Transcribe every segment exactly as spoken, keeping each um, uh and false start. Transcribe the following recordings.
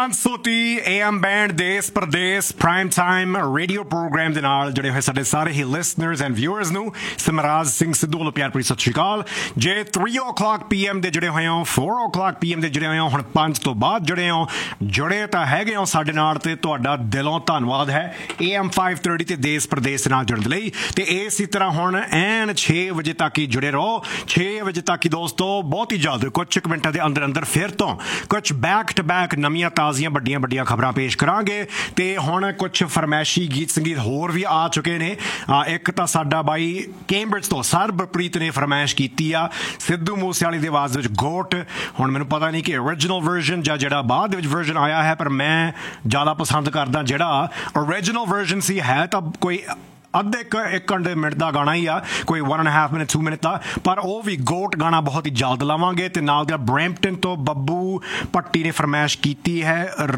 पांच सौ तीह ए एम बैंड देश प्रदेश प्राइम टाइम रेडियो प्रोग्राम ਦੇ ਨਾਲ ਜੁੜੇ ਹੋਏ ਸਾਡੇ ਸਾਰੇ ਹੀ ਲਿਸਨਰਸ ਐਂਡ ਵਿਊਅਰਸ ਨੂੰ ਸਿਮਰਾਜ ਸਿੰਘ ਸਿੱਧੂ ਵੱਲੋਂ ਪਿਆਰ ਭਰੀ ਸਤਿ ਸ਼੍ਰੀ ਅਕਾਲ। ਜੇ three o'clock p m ਦੇ ਜੁੜੇ ਹੋਏ ਹੋ, four o'clock p m ਦੇ ਜੁੜੇ ਹੋਏ ਹੋ, ਹੁਣ ਪੰਜ ਤੋਂ ਬਾਅਦ ਜੁੜੇ ਹੋ, ਜੁੜੇ ਤਾਂ ਹੈਗੇ ਹੋ ਸਾਡੇ ਨਾਲ ਤੇ ਤੁਹਾਡਾ ਦਿਲੋਂ ਧੰਨਵਾਦ ਹੈ A M five thirty ਤੇ ਦੇਸ਼ ਪ੍ਰਦੇਸ਼ ਨਾਲ ਜੁੜਨ ਲਈ। ਤੇ ਇਸੇ ਤਰ੍ਹਾਂ ਹੁਣ ਐਨ ਛੇ ਵਜੇ ਤੱਕ ਹੀ ਜੁੜੇ ਰਹੋ। ਛੇ ਵਜੇ ਤੱਕ ਹੀ ਦੋਸਤੋ ਬਹੁਤ ਹੀ ਜਲਦ ਕੁਝ ਕੁ ਮਿੰਟਾਂ ਦੇ ਅੰਦਰ ਅੰਦਰ ਫਿਰ ਤੋਂ ਕੁਝ ਬੈਕ ਟੂ ਬੈਕ ਨਵੀਆਂ ਤਾਜ਼ੀਆਂ ਵੱਡੀਆਂ ਵੱਡੀਆਂ ਖਬਰਾਂ ਪੇਸ਼ ਕਰਾਂਗੇ। ਤੇ ਹੁਣ ਕੁਝ ਫਰਮੈਸ਼ੀ ਗੀਤ ਸੰਗੀਤ ਹੋਰ ਵੀ ਆ ਚੁੱਕੇ ਨੇ। ਇੱਕ ਤਾਂ ਸਾਡਾ ਬਾਈ ਕੈਂਬਰਿਜ ਤੋਂ ਸਰਬਪ੍ਰੀਤ ਨੇ ਫਰਮਾਇਸ਼ ਕੀਤੀ ਆ ਸਿੱਧੂ ਮੂਸੇਵਾਲੇ ਦੀ ਆਵਾਜ਼ ਵਿੱਚ ਗੋਟ। ਹੁਣ ਮੈਨੂੰ ਪਤਾ ਨਹੀਂ ਕਿ ਓਰੀਜਨਲ ਵਰਜ਼ਨ ਜਾਂ ਜਿਹੜਾ ਬਾਅਦ ਦੇ ਵਿੱਚ ਵਰਜ਼ਨ ਆਇਆ ਹੈ, ਪਰ ਮੈਂ ਜ਼ਿਆਦਾ ਪਸੰਦ ਕਰਦਾ ਜਿਹੜਾ ਓਰੀਜਨਲ ਵਰਜ਼ਨ ਸੀ। ਹੈ ਤਾਂ ਕੋਈ ਅੱਧੇ ਇੱਕ ਇੱਕ ਘੰਟੇ ਮਿੰਟ ਦਾ ਗਾਣਾ ਹੀ ਆ, ਕੋਈ one and half minute to minute ਦਾ, ਪਰ ਉਹ ਵੀ ਗੋਟ ਗਾਣਾ ਬਹੁਤ ਹੀ ਜਲਦ ਲਾਵਾਂਗੇ। ਤੇ ਨਾਲ ਦਾ ਬਰੈਂਪਟਨ ਤੋਂ ਬੱਬੂ ਭੱਟੀ ਨੇ ਫਰਮਾਇਸ਼ ਕੀਤੀ ਹੈ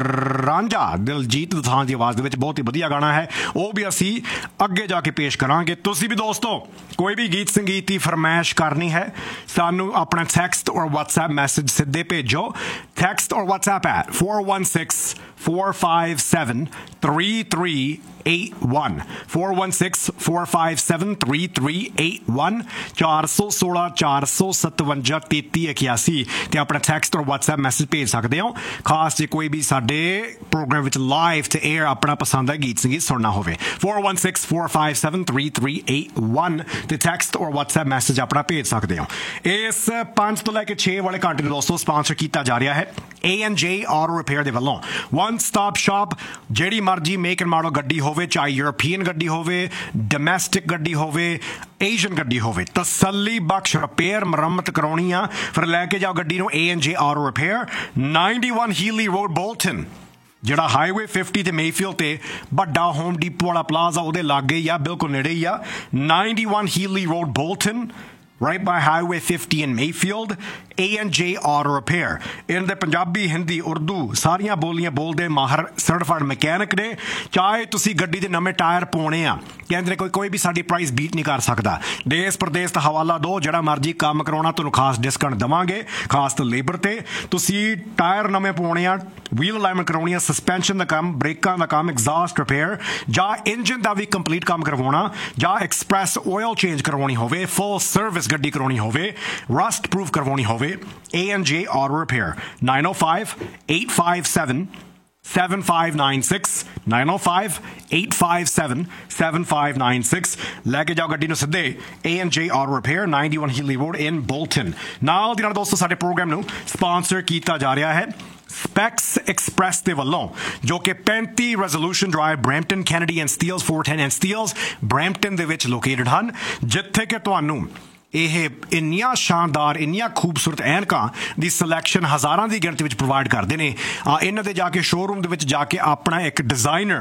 ਰਾਂਝਾ ਦਿਲਜੀਤ ਦੋਸਾਂਝ ਦੀ ਆਵਾਜ਼ ਦੇ ਵਿੱਚ, ਬਹੁਤ ਹੀ ਵਧੀਆ ਗਾਣਾ ਹੈ, ਉਹ ਵੀ ਅਸੀਂ ਅੱਗੇ ਜਾ ਕੇ ਪੇਸ਼ ਕਰਾਂਗੇ। ਤੁਸੀਂ ਵੀ ਦੋਸਤੋ ਕੋਈ ਵੀ ਗੀਤ ਸੰਗੀਤ ਦੀ ਫਰਮਾਇਸ਼ ਕਰਨੀ ਹੈ ਸਾਨੂੰ ਆਪਣਾ ਟੈਕਸਟ ਔਰ ਵਟਸਐਪ ਮੈਸੇਜ ਸਿੱਧੇ ਭੇਜੋ। ਟੈਕਸਟ ਔਰ WhatsApp at four one six four five seven three three eight one four one six four five seven three three eight one ਚਾਰ ਸੌ ਸੋਲਾਂ ਚਾਰ ਸੌ ਸਤਵੰਜਾ ਤੇਤੀ ਇਕਿਆਸੀ ਤੇ ਆਪਣਾ ਟੈਕਸਟ ਔਰ ਵਟਸਐਪ ਮੈਸੇਜ ਭੇਜ ਸਕਦੇ ਹੋ। ਖਾਸ ਜੇ ਕੋਈ ਵੀ ਸਾਡੇ ਪ੍ਰੋਗਰਾਮ ਵਿੱਚ ਲਾਈਵ ਤੇ ਏਅਰ ਆਪਣਾ ਪਸੰਦ ਦਾ ਗੀਤ ਸੰਗੀਤ ਸੁਣਨਾ ਹੋਵੇ four one six four five seven three three eight one ਤੇ ਟੈਕਸਟ ਔਰ ਵਟਸਐਪ ਮੈਸੇਜ ਆਪਣਾ ਭੇਜ ਸਕਦੇ ਹੋ। ਇਸ ਪੰਜ ਤੋਂ ਲੈ ਕੇ ਛੇ ਵਾਲੇ ਘੰਟੇ ਨੂੰ ਦੋਸਤੋ ਸਪਾਂਸਰ ਕੀਤਾ ਜਾ ਰਿਹਾ ਹੈ A and J Auto Repair ਦੇ ਵੱਲੋਂ। ਵਨ ਸਟਾਪ ਸ਼ਾਪ, ਜਿਹੜੀ ਮਰਜ਼ੀ ਮੇਕ ਐਂਡ ਮਾਡਲ ਗੱਡੀ ਹੋਵੇ, ਚਾਹੇ ਯੂਰਪੀਅਨ ਗੱਡੀ ਹੋਵੇ, ਡੋਮੈਸਟਿਕ ਗੱਡੀ ਹੋਵੇ, ਏਸ਼ੀਅਨ ਗੱਡੀ ਹੋਵੇ, ਤਸੱਲੀ ਬਖਸ਼ ਰਿਪੇਅਰ ਮੁਰੰਮਤ ਕਰਾਉਣੀ ਆ ਫਿਰ ਲੈ ਕੇ ਜਾਓ ਗੱਡੀ ਨੂੰ A and J Auto Repair, ninety-one Healy Road Bolton, ਜਿਹੜਾ ਹਾਈਵੇ fifty ਤੇ ਮੇਫੀਲਡ ਤੇ ਵੱਡਾ ਹੋਮ ਡੀਪੋ ਵਾਲਾ ਪਲਾਜ਼ਾ ਉਹਦੇ ਲਾਗੇ ਹੀ ਆ, ਬਿਲਕੁਲ ਨੇੜੇ ਹੀ ਆ। ninety-one Healy Road Bolton, right by Highway fifty in Mayfield, A and J Auto Repair। ਇਹਨਾਂ ਦੇ ਪੰਜਾਬੀ, ਹਿੰਦੀ, ਉਰਦੂ ਸਾਰੀਆਂ ਬੋਲੀਆਂ ਬੋਲਦੇ ਮਾਹਰ ਸਰਟੀਫਾਈਡ ਮਕੈਨਿਕ ਨੇ। ਚਾਹੇ ਤੁਸੀਂ ਗੱਡੀ ਦੇ ਨਵੇਂ ਟਾਇਰ ਪਾਉਣੇ ਆ, ਕਹਿੰਦੇ ਕੋਈ ਕੋਈ ਵੀ ਸਾਡੀ ਪ੍ਰਾਈਸ ਬੀਟ ਨਹੀਂ ਕਰ ਸਕਦਾ। ਦੇਸ਼ ਪ੍ਰਦੇਸ਼ ਦਾ ਹਵਾਲਾ ਦਿਓ, ਜਿਹੜਾ ਮਰਜ਼ੀ ਕੰਮ ਕਰਾਉਣਾ ਤੁਹਾਨੂੰ ਖਾਸ ਡਿਸਕਾਊਂਟ ਦੇਵਾਂਗੇ, ਖਾਸ ਤੋਂ ਲੇਬਰ ਤੇ। ਤੁਸੀਂ ਟਾਇਰ ਨਵੇਂ ਪਾਉਣੇ ਆ, ਵੀਲ ਅਲਾਈਨਮੈਂਟ ਕਰਾਉਣੀ ਆ, ਸਸਪੈਂਸ਼ਨ ਦਾ ਕੰਮ, ਬ੍ਰੇਕਾਂ ਦਾ ਕੰਮ, ਐਗਜ਼ਾਸਟ ਰਿਪੇਅਰ ਜਾਂ ਇੰਜਨ ਦਾ ਵੀ ਕੰਪਲੀਟ ਕੰਮ ਕਰਵਾਉਣਾ, ਜਾਂ ਐਕਸਪ੍ਰੈਸ ਆਇਲ ਚੇਂਜ ਕਰਵਾਉਣੀ ਹੋਵੇ, ਫੁੱਲ ਸਰਵਿਸ ਗੱਡੀ ਕਰਾਉਣੀ ਹੋਵੇ, ਰਸਟ ਪ੍ਰੂਫ ਕਰਵਾਉਣੀ ਹੋਵੇ, A and J Auto Repair, nine oh five eight five seven seven five nine six nine oh five eight five seven seven five nine six। ਲੈ ਕੇ ਜਾਓ ਗੱਡੀ ਨੂੰ ਸਿੱਧੇ A and J Auto Repair, ninety-one Healy Road in Bolton। ਨਾਲ ਦੀ ਨਾਲ ਦੋਸਤੋ ਸਾਡੇ programme ਨੂੰ ਸਪਾਂਸਰ ਕੀਤਾ ਜਾ ਰਿਹਾ ਹੈ ਸਪੈਕਸ ਐਕਸਪ੍ਰੈਸ ਦੇ ਵੱਲੋਂ, ਜੋ ਕਿ ਪੈਂਤੀ resolution drive Brampton Kennedy and Steeles four ten and Steeles Brampton ਦੇ ਵਿੱਚ ਲੋਕੇਟਡ ਹਨ, ਜਿੱਥੇ ਕਿ ਤੁਹਾਨੂੰ ਇਹ ਇੰਨੀਆਂ ਸ਼ਾਨਦਾਰ ਇੰਨੀਆਂ ਖੂਬਸੂਰਤ ਐਨਕਾਂ ਦੀ ਸਿਲੈਕਸ਼ਨ ਹਜ਼ਾਰਾਂ ਦੀ ਗਿਣਤੀ ਵਿੱਚ ਪ੍ਰੋਵਾਈਡ ਕਰਦੇ ਨੇ। ਇਹਨਾਂ ਦੇ ਜਾ ਕੇ ਸ਼ੋਰੂਮ ਦੇ ਵਿੱਚ ਜਾ ਕੇ ਆਪਣਾ ਇੱਕ ਡਿਜ਼ਾਈਨਰ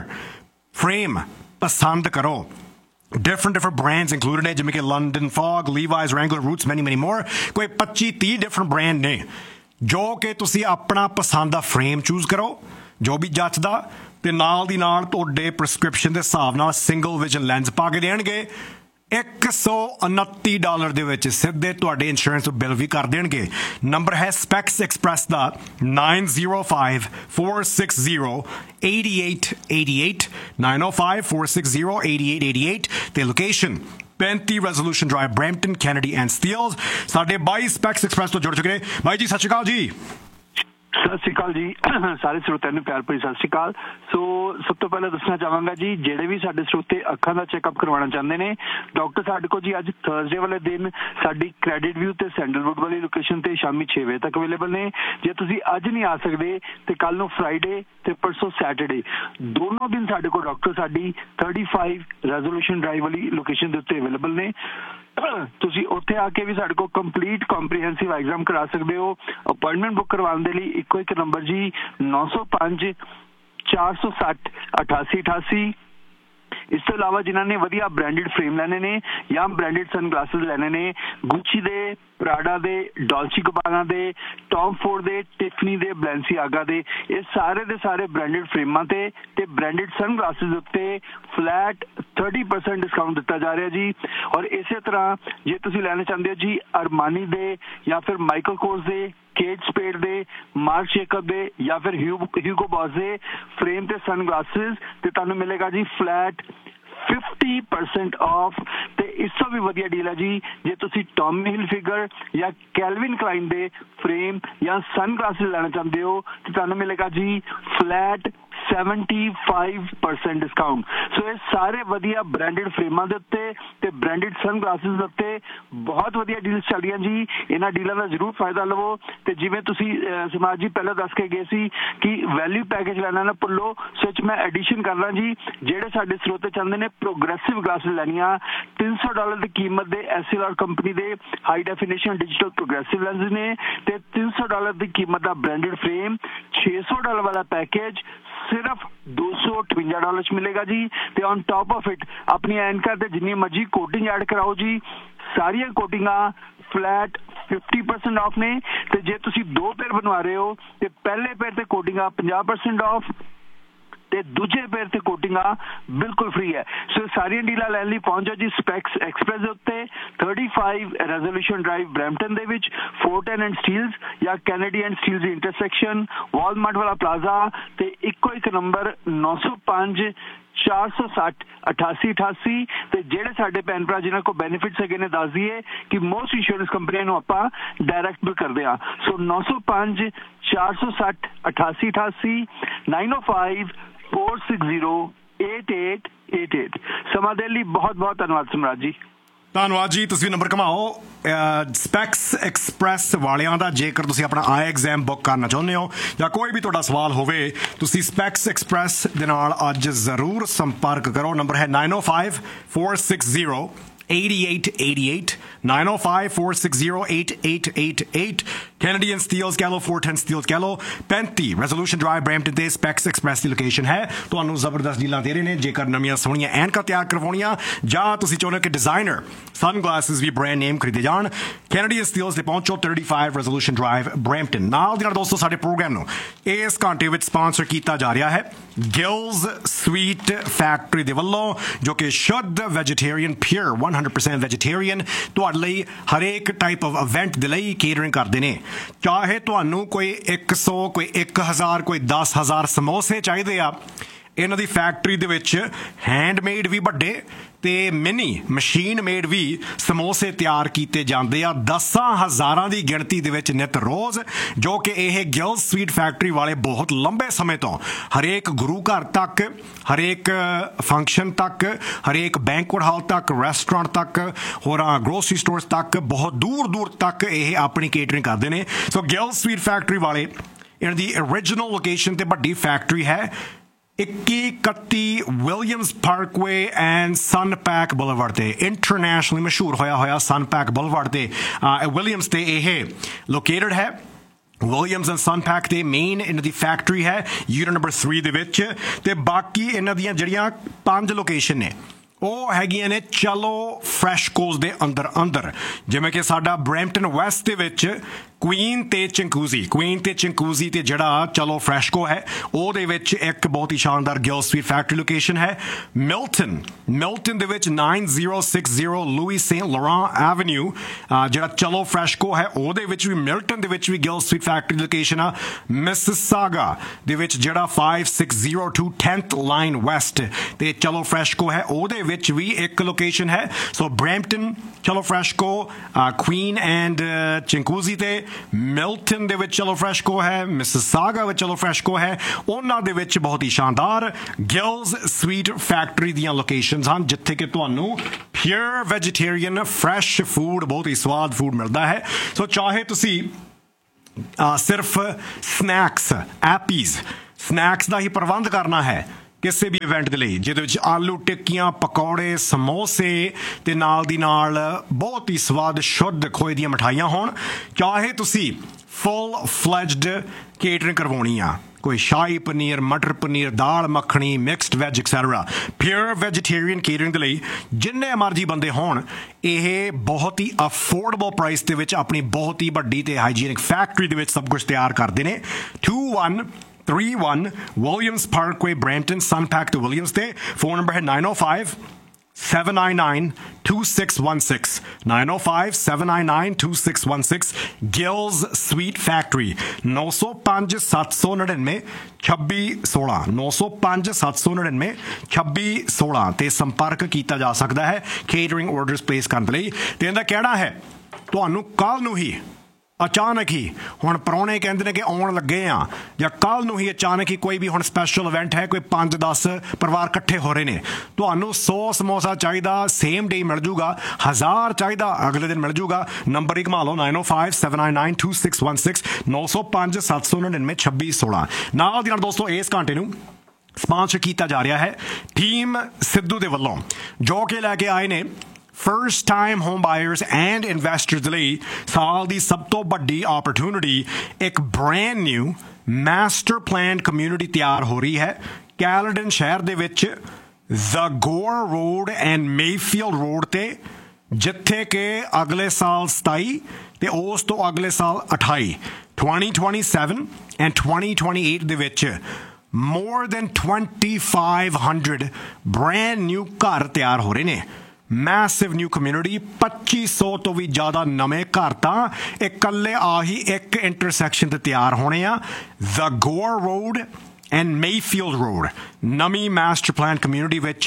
ਫਰੇਮ ਪਸੰਦ ਕਰੋ। different different brands included ਨੇ, ਜਿਵੇਂ ਕਿ London Fog, Levi's, Wrangler, Roots, many many more। ਕੋਈ ਪੱਚੀ ਤੀਹ different brand ਨੇ, ਜੋ ਕਿ ਤੁਸੀਂ ਆਪਣਾ ਪਸੰਦ ਦਾ ਫਰੇਮ ਚੂਜ਼ ਕਰੋ ਜੋ ਵੀ ਜੱਚਦਾ, ਤੇ ਨਾਲ ਦੀ ਨਾਲ ਤੁਹਾਡੇ ਪ੍ਰਸਕ੍ਰਿਪਸ਼ਨ ਦੇ ਹਿਸਾਬ ਨਾਲ ਸਿੰਗਲ ਵਿਜ਼ਨ ਲੈਂਸ ਪਾ ਕੇ ਦੇਣਗੇ। ਇੱਕ ਸੌ ਉਨੱਤੀ ਡਾਲਰ ਦੇ ਵਿੱਚ ਸਿੱਧੇ ਤੁਹਾਡੇ ਇੰਸ਼ੋਰੈਂਸ ਬਿੱਲ ਵੀ ਕਰ ਦੇਣਗੇ। ਨੰਬਰ ਹੈ ਸਪੈਕਸ ਐਕਸਪ੍ਰੈਸ ਦਾ nine oh five four six zero eight eight eight eight nine oh five four six zero eight eight eight eight ਤੇ ਲੋਕੇਸ਼ਨ ਪੈਂਤੀ resolution drive Brampton Kennedy and Steeles. ਸਾਡੇ ਬਾਈ specs express ਤੋਂ ਜੁੜ ਚੁੱਕੇ ਨੇ। ਬਾਈ ਜੀ ਸਤਿ ਸ਼੍ਰੀ ਅਕਾਲ ਜੀ। ਸਤਿ ਸ਼੍ਰੀ ਅਕਾਲ ਜੀ, ਸਾਰੇ ਸਰੋਤਿਆਂ ਨੂੰ ਪਿਆਰ ਭਰੀ ਸਤਿ ਸ਼੍ਰੀ ਅਕਾਲ। ਸੋ ਸਭ ਤੋਂ ਪਹਿਲਾਂ ਦੱਸਣਾ ਚਾਹਾਂਗਾ ਜੀ, ਜਿਹੜੇ ਵੀ ਸਾਡੇ ਸਰੋਤੇ ਅੱਖਾਂ ਦਾ ਚੈੱਕਅਪ ਕਰਵਾਉਣਾ ਚਾਹੁੰਦੇ ਨੇ, ਡਾਕਟਰ ਸਾਡੇ ਕੋਲ ਜੀ ਅੱਜ ਥਰਸਡੇ ਵਾਲੇ ਦਿਨ ਸਾਡੀ ਕ੍ਰੈਡਿਟ ਵਿਊ ਤੇ ਸੈਂਡਲਵੁੱਡ ਵਾਲੀ ਲੋਕੇਸ਼ਨ ਤੇ ਸ਼ਾਮੀ ਛੇ ਵਜੇ ਤੱਕ ਅਵੇਲੇਬਲ ਨੇ। ਜੇ ਤੁਸੀਂ ਅੱਜ ਨਹੀਂ ਆ ਸਕਦੇ ਤੇ ਕੱਲ ਨੂੰ ਫਰਾਈਡੇ ਤੇ ਪਰਸੋਂ ਸੈਟਰਡੇ ਦੋਨੋਂ ਦਿਨ ਸਾਡੇ ਕੋਲ ਡਾਕਟਰ ਸਾਡੀ thirty-five ਰੈਜ਼ੋਲੂਸ਼ਨ ਡਰਾਈਵ ਵਾਲੀ ਲੋਕੇਸ਼ਨ ਦੇ ਉੱਤੇ ਅਵੇਲੇਬਲ ਨੇ। ਤੁਸੀਂ ਉੱਥੇ ਆ ਕੇ ਵੀ ਸਾਡੇ ਕੋਲ ਕੰਪਲੀਟ ਕੰਪਰੀਹੈਂਸਿਵ ਐਗਜ਼ਾਮ ਕਰਾ ਸਕਦੇ ਹੋ। ਅਪਾਇੰਟਮੈਂਟ ਬੁੱਕ ਕਰਵਾਉਣ ਦੇ ਲਈ ਇੱਕੋ ਇੱਕ ਨੰਬਰ ਜੀ ਨੌ ਸੌ ਪੰਜ ਚਾਰ ਸੌ ਸੱਠ ਅਠਾਸੀ ਅਠਾਸੀ। ਇਸ ਤੋਂ ਇਲਾਵਾ ਜਿਨ੍ਹਾਂ ਨੇ ਵਧੀਆ ਬ੍ਰਾਂਡਡ ਫਰੇਮ ਲੈਣੇ ਨੇ ਜਾਂ ਬ੍ਰਾਂਡਡ ਸਨਗਲਾਸਿਸ ਲੈਣੇ ਨੇ, ਗੁੱਚੀ ਦੇ, ਪ੍ਰਾਡਾ ਦੇ, ਡੋਲਚੀ ਗਬਾਨਾ ਦੇ, ਟੌਮ ਫੋਰਡ ਦੇ, ਟਿਫਨੀ ਦੇ, ਬਲੈਂਸੀਆਗਾ ਦੇ, ਇਹ ਸਾਰੇ ਦੇ ਸਾਰੇ ਬ੍ਰਾਂਡਡ ਫਰੇਮਾਂ ਤੇ ਤੇ ਬ੍ਰਾਂਡਡ ਸਨਗਲਾਸਿਸ ਉੱਤੇ ਫਲੈਟ thirty percent ਡਿਸਕਾਊਂਟ ਦਿੱਤਾ ਜਾ ਰਿਹਾ ਜੀ। ਔਰ ਇਸੇ ਤਰ੍ਹਾਂ ਜੇ ਤੁਸੀਂ ਲੈਣਾ ਚਾਹੁੰਦੇ ਹੋ ਜੀ ਅਰਮਾਨੀ ਦੇ ਜਾਂ ਫਿਰ ਮਾਈਕਲ ਕੋਰਸ ਦੇ केट स्पेड दे, मार्क जेकब दे या फिर ह्यूगो बॉस दे फ्रेम ते सनग्लासेस ते तुहानूं मिलेगा जी फ्लैट फिफ्टी परसेंट ऑफ। ते इस तो भी वधिया डील है जी जे तुसी टॉमी हिलफिगर या कैल्विन क्लाइन दे फ्रेम या सनग्लासेस लेना चाहते हो तो तुहानूं मिलेगा जी flat seventy five percent discount. सो ये सारे वधिया ब्रांडेड फ्रेमां दे उत्ते ते ब्रांडेड सनग्लासेस दे उत्ते बहुत वधिया डील्स चल रही जी। इन्हां डीलां दा जरूर फायदा लवो ते जिवें तुसी समाज जी पहले दस के गए सी कि वैल्यू पैकेज लेना ना भुल्लो। सो इच मैं एडिशन करना जी जेडे साडे स्रोते चाहते ने प्रोग्रेसिव ग्लासेस लैनियां तीन सौ डॉलर की कीमत दे एस एल आर कंपनी दे high definition digital progressive lens ने ते तीन सौ डॉलर की कीमत का ब्रांडेड फ्रेम छे सौ डॉलर वाला पैकेज सिर्फ दो सौ अठवंजा डॉलर च मिलेगा जी। ते ऑन टॉप ऑफ इट अपनी एनकर ते जिन्नी मर्जी कोटिंग ऐड कराओ जी, सारिया कोटिंगां फ्लैट फिफ्टी परसेंट ऑफ ने। ते जे तुसी दो पेयर बनवा रहे हो ते पहले पेयर ते कोटिंगां पचास परसेंट ऑफ ते दूजे पेयर ते कोटिंगां बिल्कुल फ्री है। सो सारिया डीलां लैण लई पहुंच जाओ जी स्पेक्स एक्सप्रेस दे उत्ते thirty five resolution drive Brampton they which four ten and steels या Kennedy and steels the intersection Walmart वाला प्लाजा ते इक्को एक नंबर नौ सौ पांच चार सौ सठ अठासी अठासी। तो जेडे साडे भैन भरा जिन्हां को बेनिफिट्स है ने दस दिए कि मोस्ट इंश्योरेंस कंपनियां नूं आपां डायरैक्ट बिल करदे आ। सो नौ सौ पांच चार सौ सठ अठासी अठासी नाइन ओ five four six zero eight eight eight eight. समा देण लई बहुत बहुत धन्नवाद सम्राट जी। ਧੰਨਵਾਦ ਜੀ। ਤੁਸੀਂ ਨੰਬਰ ਘਮਾਓ ਸਪੈਕਸ ਐਕਸਪ੍ਰੈਸ ਵਾਲਿਆਂ ਦਾ। ਜੇਕਰ ਤੁਸੀਂ ਆਪਣਾ ਆਈ ਐਗਜ਼ਾਮ ਬੁੱਕ ਕਰਨਾ ਚਾਹੁੰਦੇ ਹੋ ਜਾਂ ਕੋਈ ਵੀ ਤੁਹਾਡਾ ਸਵਾਲ ਹੋਵੇ ਤੁਸੀਂ ਸਪੈਕਸ ਐਕਸਪ੍ਰੈਸ ਦੇ ਨਾਲ ਅੱਜ ਜ਼ਰੂਰ ਸੰਪਰਕ ਕਰੋ। ਨੰਬਰ ਹੈ ਨਾइन ओ five four six zero eight eight eight eight nine ओ five four six zero eight eight eight eight. Canadian steels कह लो, फोर टेन स्टील्स कह लो, पैंती रेजोल्यूशन ड्राइव ब्रैम्पटन ते स्पैक्स एक्सप्रैस की लोकेशन है। ਤੁਹਾਨੂੰ ਜ਼ਬਰਦਸਤ ਡੀਲਾਂ ਦੇ ਰਹੇ ਨੇ। ਜੇਕਰ ਨਵੀਆਂ ਸੋਹਣੀਆਂ ਐਨਕਾਂ ਤਿਆਰ ਕਰਵਾਉਣੀਆਂ ਜਾਂ ਤੁਸੀਂ ਚਾਹੁੰਦੇ ਹੋ ਕਿ ਡਿਜ਼ਾਈਨਰ ਸਨਗਲਾਸਿਸ ਵੀ ਬ੍ਰਾਂਡ ਨੇਮ ਖਰੀਦੇ ਜਾਣ, ਕੈਨੇਡੀਅਨ ਸਟੀਲਸ ਤੇ ਪਹੁੰਚੋ ਥਰਟੀ ਫਾइव रेजोल्यूशन ड्राइव ब्रैम्पटन। ਨਾਲ ਦੀ ਨਾਲ ਦੋਸਤੋ ਸਾਡੇ ਪ੍ਰੋਗਰਾਮ ਨੂੰ ਇਸ ਘੰਟੇ ਵਿੱਚ ਸਪਾਂਸਰ ਕੀਤਾ ਜਾ ਰਿਹਾ ਹੈ ਗਿਲਜ਼ ਸਵੀਟ ਫੈਕਟਰੀ ਦੇ ਵੱਲੋਂ, ਜੋ ਕਿ ਸ਼ੁੱਧ vegetarian pure one hundred percent vegetarian ਤੁਹਾਡੇ ਲਈ ਹਰੇਕ ਟਾਈਪ ਆਫ ਇਵੈਂਟ ਦੇ ਲਈ ਕੇਟਰਿੰਗ ਕਰਦੇ ਨੇ। ਚਾਹੇ ਤੁਹਾਨੂੰ ਕੋਈ ਇੱਕ ਸੌ ਕੋਈ ਇੱਕ ਹਜ਼ਾਰ ਕੋਈ ਦਸ ਹਜ਼ਾਰ ਸਮੋਸੇ ਚਾਹੀਦੇ ਆ, ਇਹਨਾਂ ਦੀ ਫੈਕਟਰੀ ਦੇ ਵਿੱਚ ਹੈਂਡਮੇਡ ਵੀ ਵੱਡੇ ਤੇ ਮਿਨੀ ਮਸ਼ੀਨ ਮੇਡ ਵੀ ਸਮੋਸੇ ਤਿਆਰ ਕੀਤੇ ਜਾਂਦੇ ਆ ਦਸਾਂ ਹਜ਼ਾਰਾਂ ਦੀ ਗਿਣਤੀ ਦੇ ਵਿੱਚ ਨਿਤ ਰੋਜ਼, ਜੋ ਕਿ ਇਹ ਗਿਲਜ਼ ਸਵੀਟ ਫੈਕਟਰੀ ਵਾਲੇ ਬਹੁਤ ਲੰਬੇ ਸਮੇਂ ਤੋਂ ਹਰੇਕ ਗੁਰੂ ਘਰ ਤੱਕ, ਹਰੇਕ ਫੰਕਸ਼ਨ ਤੱਕ, ਹਰੇਕ ਬੈਂਕੁਏਟ ਹਾਲ ਤੱਕ, ਰੈਸਟੋਰੈਂਟ ਤੱਕ, ਹੋਰਾਂ ਗਰੋਸਰੀ ਸਟੋਰਸ ਤੱਕ ਬਹੁਤ ਦੂਰ ਦੂਰ ਤੱਕ ਇਹ ਆਪਣੀ ਕੇਟਰਿੰਗ ਕਰਦੇ ਨੇ। ਸੋ ਗਿਲਜ਼ ਸਵੀਟ ਫੈਕਟਰੀ ਵਾਲੇ ਇਹਨਾਂ ਦੀ ਓਰੀਜਨਲ ਲੋਕੇਸ਼ਨ ਤੇ ਵੱਡੀ ਫੈਕਟਰੀ ਹੈ ਇੱਕੀ ਇਕੱਤੀ ਵਿਲੀਅਮਸ ਪਾਰਕਵੇ ਐਂਡ ਸਨਪੈਕ ਬੁਲੇਵਾਰਡ ਤੇ, ਇੰਟਰਨੈਸ਼ਨਲੀ ਮਸ਼ਹੂਰ ਹੋਇਆ ਹੋਇਆ ਸਨਪੈਕ ਬੁਲੇਵਾਰਡ ਤੇ ਵਿਲੀਅਮਸ ਤੇ ਇਹ ਲੋਕੇਟਡ ਹੈ। ਵਿਲੀਅਮਸ ਐਂਡ ਸਨਪੈਕ ਤੇ ਮੇਨ ਇਹਨਾਂ ਦੀ ਫੈਕਟਰੀ ਹੈ ਯੂਨਿਟ ਨੰਬਰ ਥ੍ਰੀ ਦੇ ਵਿੱਚ। ਤੇ ਬਾਕੀ ਇਹਨਾਂ ਦੀਆਂ ਜਿਹੜੀਆਂ ਪੰਜ ਲੋਕੇਸ਼ਨ ਨੇ ਉਹ ਹੈਗੀਆਂ ਨੇ ਚਲੋ ਫਰੈਸ਼ਕੋਜ਼ ਦੇ ਅੰਦਰ ਅੰਦਰ, ਜਿਵੇਂ ਕਿ ਸਾਡਾ ਬਰੈਂਪਟਨ ਵੈਸਟ ਦੇ ਵਿੱਚ ਕੁਈਨ ਤੇ ਚਿੰਕੂਜ਼ੀ, ਕੁਈਨ ਤੇ ਚਿੰਕੂਜ਼ੀ ਤੇ ਜਿਹੜਾ ਚਲੋ ਫਰੈਸ਼ਕੋ ਹੈ ਉਹਦੇ ਵਿੱਚ ਇੱਕ ਬਹੁਤ ਹੀ ਸ਼ਾਨਦਾਰ ਗਿਲਜ਼ ਸਵੀਟ ਫੈਕਟਰੀ ਲੋਕੇਸ਼ਨ ਹੈ। ਮਿਲਟਨ ਮਿਲਟਨ ਦੇ ਵਿੱਚ ਨਾइन zero six zero Louis Saint ਲੋਰਾਂ avenue ਜਿਹੜਾ ਚਲੋ ਫਰੈਸ਼ਕੋ ਹੈ ਉਹਦੇ ਵਿੱਚ ਵੀ, ਮਿਲਟਨ ਦੇ ਵਿੱਚ ਵੀ ਗਿਲਜ਼ ਸਵੀਟ ਫੈਕਟਰੀ ਲੋਕੇਸ਼ਨ ਆ। ਮਿਸਿਸਾਗਾ ਦੇ ਵਿੱਚ ਜਿਹੜਾ five six zero two tenth line West ਤੇ ਚਲੋ ਫਰੈਸ਼ਕੋ ਹੈ ਉਹਦੇ ਵਿੱਚ ਵੀ ਇੱਕ ਲੋਕੇਸ਼ਨ ਹੈ। ਸੋ ਬਰੈਂਪਟਨ ਚਲੋ ਫਰੈਸ਼ਕੋ, ਕੁਈਨ ਐਂਡ ਚਿੰਕੂਜ਼ੀ ਤੇ ਮਿਲਟਨ ਦੇ ਵਿੱਚ ਚਲੋ ਫਰੈਸ਼ਕੋ ਹੈ, ਮਿਸਿਸਾਗਾ ਵਿੱਚ ਚਲੋ ਫਰੈਸ਼ਕੋ ਹੈ, ਉਹਨਾਂ ਦੇ ਵਿੱਚ ਬਹੁਤ ਹੀ ਸ਼ਾਨਦਾਰ ਗਿਲਜ਼ ਸਵੀਟ ਫੈਕਟਰੀ ਦੀਆਂ ਲੋਕੇਸ਼ਨਸ ਹਨ ਜਿੱਥੇ ਕਿ ਤੁਹਾਨੂੰ ਪਿਓਰ ਵੈਜੀਟੇਰੀਅਨ ਫਰੈਸ਼ ਫੂਡ, ਬਹੁਤ ਹੀ ਸਵਾਦ ਫੂਡ ਮਿਲਦਾ ਹੈ। ਸੋ ਚਾਹੇ ਤੁਸੀਂ ਸਿਰਫ ਸਨੈਕਸ ਐਪੀਜ਼ ਸਨੈਕਸ ਦਾ ਹੀ ਪ੍ਰਬੰਧ ਕਰਨਾ ਹੈ ਕਿਸੇ ਵੀ ਇਵੈਂਟ ਦੇ ਲਈ, ਜਿਹਦੇ ਵਿੱਚ ਆਲੂ ਟਿੱਕੀਆਂ, ਪਕੌੜੇ, ਸਮੋਸੇ ਤੇ ਨਾਲ ਦੀ ਨਾਲ ਬਹੁਤ ਹੀ ਸਵਾਦ ਸ਼ੁੱਧ ਖੋਏ ਦੀਆਂ ਮਿਠਾਈਆਂ ਹੋਣ, ਚਾਹੇ ਤੁਸੀਂ ਫੁੱਲ ਫਲੈਜਡ ਕੇਟਰਿੰਗ ਕਰਵਾਉਣੀ ਆ, ਕੋਈ ਸ਼ਾਹੀ ਪਨੀਰ, ਮਟਰ paneer, dal makhani, mixed veg etcetera, pure vegetarian catering ਦੇ ਲਈ ਜਿੰਨੇ ਮਰਜ਼ੀ ਬੰਦੇ ਹੋਣ, ਇਹ ਬਹੁਤ ਹੀ ਅਫੋਰਡੇਬਲ ਪ੍ਰਾਈਸ ਦੇ ਵਿੱਚ ਆਪਣੀ ਬਹੁਤ ਹੀ ਵੱਡੀ ਤੇ ਹਾਈਜੀਨਿਕ ਫੈਕਟਰੀ ਦੇ ਵਿੱਚ ਸਭ ਕੁਝ ਤਿਆਰ ਕਰਦੇ ਨੇ। To one three one Williams Parkway, Brampton, Sunpack to Williams Day. Phone number है नाइन ओ five seven nine nine, two six one six. nine oh five, seven nine nine, two six one six. Gills Sweet Factory. nine oh five, seven nine nine, छब्बी सोलह. नौ सौ पाँच सत्त सौ नड़िनਵੇਂ ਛੱਬੀ ਸੋਲ੍ਹਾਂ ਤੇ ਸੰਪਰਕ ਕੀਤਾ ਜਾ ਸਕਦਾ ਹੈ ਕੇਟਰਿੰਗ ਆਰਡਰਸ ਪਲੇਸ ਕਰਨ ਲਈ. ਤੇ ਇਹਦਾ ਕਹਿਣਾ ਹੈ ਤੁਹਾਨੂੰ ਕੱਲ ਨੂੰ ਹੀ ਅਚਾਨਕ ਹੀ ਹੁਣ ਪ੍ਰਾਹੁਣੇ ਕਹਿੰਦੇ ਨੇ ਕਿ ਆਉਣ ਲੱਗੇ ਆ ਜਾਂ ਕੱਲ ਨੂੰ ਹੀ ਅਚਾਨਕ ਹੀ ਕੋਈ ਵੀ ਹੁਣ ਸਪੈਸ਼ਲ ਇਵੈਂਟ ਹੈ ਕੋਈ ਪੰਜ ਦਸ ਪਰਿਵਾਰ ਇਕੱਠੇ ਹੋ ਰਹੇ ਨੇ ਤੁਹਾਨੂੰ ਸੌ ਸਮੋਸਾ ਚਾਹੀਦਾ ਸੇਮ ਡੇ ਮਿਲ ਜੂਗਾ ਹਜ਼ਾਰ ਚਾਹੀਦਾ ਅਗਲੇ ਦਿਨ ਮਿਲ ਜੂਗਾ. ਨੰਬਰ ਹੀ ਘੁਮਾ ਲਓ nine oh five, seven nine nine, two six one six. ਨੌ ਸੌ ਪੰਜ ਸੱਤ ਸੌ ਨੜਿਨਵੇਂ ਛੱਬੀ ਸੋਲ੍ਹਾਂ. ਨਾਲ ਦੀ ਨਾਲ ਦੋਸਤੋ ਇਸ ਘੰਟੇ ਨੂੰ ਸਪਾਂਸਰ ਕੀਤਾ ਜਾ ਰਿਹਾ ਹੈ ਟੀਮ ਸਿੱਧੂ ਦੇ ਵੱਲੋਂ ਜੋ ਕਿ ਲੈ ਕੇ ਆਏ ਨੇ first time home buyers and investors ਲਈ ਸਾਲ ਦੀ ਸਭ ਤੋਂ ਵੱਡੀ opportunity ਇੱਕ brand new master planned community ਤਿਆਰ ਹੋ ਰਹੀ ਹੈ ਕੈਲਡਨ ਸ਼ਹਿਰ ਦੇ ਵਿੱਚ the Gore Road and Mayfield Road ਤੇ ਜਿੱਥੇ ਕਿ ਅਗਲੇ ਸਾਲ ਸਤਾਈ ਤੇ ਉਸ ਤੋਂ ਅਗਲੇ ਸਾਲ ਅਠਾਈ twenty twenty-seven and twenty twenty-eight ਦੇ ਵਿੱਚ more than twenty-five hundred brand new ਘਰ ਤਿਆਰ ਹੋ ਰਹੇ ਨੇ. ਮੈਸਿਵ ਨਿਊ ਕਮਿਊਨਿਟੀ ਪੱਚੀ ਸੌ ਤੋਂ ਵੀ ਜ਼ਿਆਦਾ ਨਵੇਂ ਘਰ ਤਾਂ ਇਕੱਲੇ ਆਹੀ ਇੱਕ ਇੰਟਰਸੈਕਸ਼ਨ ਤੇ ਤਿਆਰ ਹੋਣੇ ਆ. The Gore Road and Mayfield Road ਨਵੀਂ ਮਾਸਟਰ ਪਲਾਨ ਕਮਿਊਨਿਟੀ ਵਿੱਚ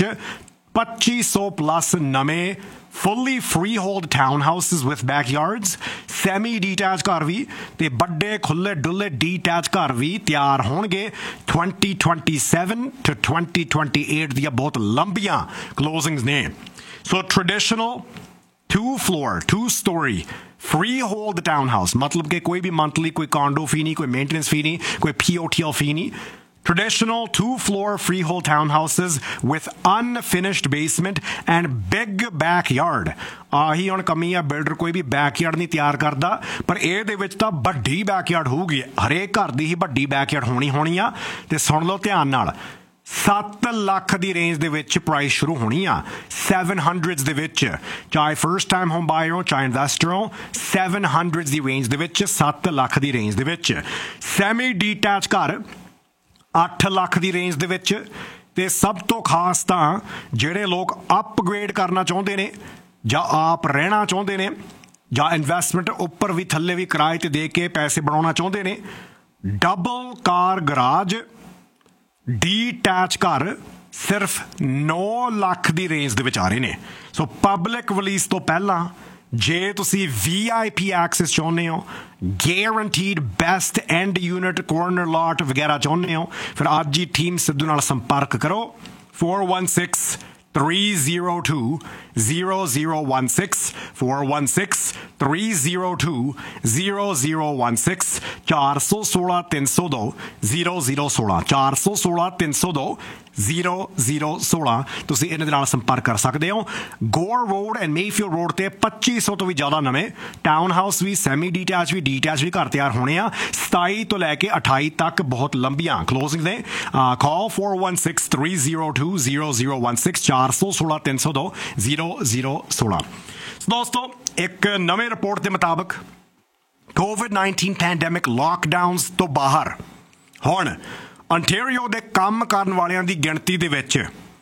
ਪੱਚੀ ਸੌ ਪਲੱਸ ਨਵੇਂ fully freehold townhouses with backyards, semi-detached ਘਰ ਵੀ ਤੇ ਵੱਡੇ ਖੁੱਲੇ ਡੁੱਲੇ detached ਘਰ ਵੀ ਤਿਆਰ ਹੋਣਗੇ. twenty twenty-seven to twenty twenty-eight ਦੀਆਂ ਬਹੁਤ ਲੰਬੀਆਂ closings ਨੇ. So traditional two floor, two story freehold townhouse मतलब कि कोई भी monthly कोई condo fee नहीं कोई maintenance fee नहीं कोई P O T L fee नहीं. Traditional two floor freehold townhouses with unfinished basement and big backyard. ਆਹੀ ਹੁਣ ਕਮੀ ਆ ਬਿਲਡਰ ਕੋਈ ਵੀ backyard ਨਹੀਂ ਤਿਆਰ ਕਰਦਾ ਪਰ ਇਹਦੇ ਵਿੱਚ ਤਾਂ ਵੱਡੀ backyard ਹੋਊਗੀ ਹਰੇਕ ਘਰ ਦੀ ਹੀ ਵੱਡੀ backyard ਹੋਣੀ ਹੋਣੀ ਆ. ਤੇ ਸੁਣ ਲਓ ਧਿਆਨ ਨਾਲ ਸੱਤ ਲੱਖ ਦੀ ਰੇਂਜ ਦੇ ਵਿੱਚ ਪ੍ਰਾਈਸ ਸ਼ੁਰੂ ਹੋਣੀ ਆ seven hundreds ਦੇ ਵਿੱਚ ਚਾਹੇ ਫਰਸਟ ਟਾਈਮ ਹੋਮ ਬਾਇਰ ਹੋ ਚਾਹੇ ਇਨਵੈਸਟਰ ਹੋ seven hundreds ਦੀ ਰੇਂਜ ਦੇ ਵਿੱਚ ਸੱਤ ਲੱਖ ਦੀ ਰੇਂਜ ਦੇ ਵਿੱਚ. ਸੈਮੀ ਡੀਟੈਚ ਘਰ ਅੱਠ ਲੱਖ ਦੀ ਰੇਂਜ ਦੇ ਵਿੱਚ. ਤੇ ਸਭ ਤੋਂ ਖਾਸ ਤਾਂ ਜਿਹੜੇ ਲੋਕ ਅਪਗ੍ਰੇਡ ਕਰਨਾ ਚਾਹੁੰਦੇ ਨੇ ਜਾਂ ਆਪ ਰਹਿਣਾ ਚਾਹੁੰਦੇ ਨੇ ਜਾਂ ਇਨਵੈਸਟਮੈਂਟ ਉੱਪਰ ਵੀ ਥੱਲੇ ਵੀ ਕਿਰਾਏ ਤੇ ਦੇ ਕੇ ਪੈਸੇ ਬਣਾਉਣਾ ਚਾਹੁੰਦੇ ਨੇ ਡਬਲ ਕਾਰ ਗਰਾਜ ਡੀਟੈਚ ਘਰ ਸਿਰਫ ਨੌ ਲੱਖ ਦੀ ਰੇਂਜ ਦੇ ਵਿੱਚ ਆ ਰਹੇ ਨੇ. ਸੋ ਪਬਲਿਕ ਰਿਲੀਜ਼ ਤੋਂ ਪਹਿਲਾਂ ਜੇ ਤੁਸੀਂ ਵੀ ਆਈ ਪੀ ਐਕਸੈਸ ਚਾਹੁੰਦੇ ਹੋ ਗੈਰੰਟੀਡ ਬੈਸਟ ਐਂਡ ਯੂਨਿਟ ਕੋਰਨਰ ਲਾਟ ਵਗੈਰਾ ਚਾਹੁੰਦੇ ਹੋ ਫਿਰ ਅੱਜ ਹੀ ਟੀਮ ਸਿੱਧੂ ਨਾਲ ਸੰਪਰਕ ਕਰੋ. four one six, three oh two, zero zero one six. four one six, three oh two, zero zero one six. ਚਾਰ ਸੌ ਸੋਲ੍ਹਾਂ ਤਿੰਨ ਸੌ ਦੋ zero zero ਸੋਲ੍ਹਾਂ ਚਾਰ ਸੌ ਸੋਲ੍ਹਾਂ ਤਿੰਨ ਸੌ ਦੋ zero zero ਸੋਲ੍ਹਾਂ ਤੁਸੀਂ ਇਹਨਾਂ ਦੇ ਨਾਲ ਸੰਪਰਕ ਕਰ ਸਕਦੇ ਹੋ. ਗੋਰ ਰੋਡ ਐਂਡ ਮੇਫੀਲਡ ਰੋਡ ਤੇ ਪੱਚੀ ਸੌ ਤੋਂ ਵੀ ਜ਼ਿਆਦਾ ਨਵੇਂ ਟਾਊਨ ਹਾਊਸ ਵੀ ਸੈਮੀ ਡੀਟੈਚ ਵੀ ਡੀਟੈਚ ਵੀ ਘਰ ਤਿਆਰ ਹੋਣੇ ਆ ਸਤਾਈ ਤੋਂ ਲੈ ਕੇ ਅਠਾਈ ਤੱਕ ਬਹੁਤ ਲੰਬੀਆਂ ਕਲੋਜ਼ਿੰਗ ਨੇ. ਕਾਲ four one six, three oh two, zero zero one six. ਚਾਰ ਸੌ ਸੋਲ੍ਹਾਂ ਤਿੰਨ ਸੌ ਦੋ zero zero ਸੋਲ੍ਹਾਂ. ਦੋਸਤੋ ਇੱਕ ਨਵੇਂ ਰਿਪੋਰਟ ਦੇ ਮੁਤਾਬਕ ਕੋਵਿਡ nineteen ਪੈਂਡੈਮਿਕ ਲਾਕਡਾਊਨਸ ਤੋਂ ਬਾਹਰ ਹੁਣ ontario ਦੇ ਕੰਮ ਕਰਨ ਵਾਲਿਆਂ ਦੀ ਗਿਣਤੀ ਦੇ ਵਿੱਚ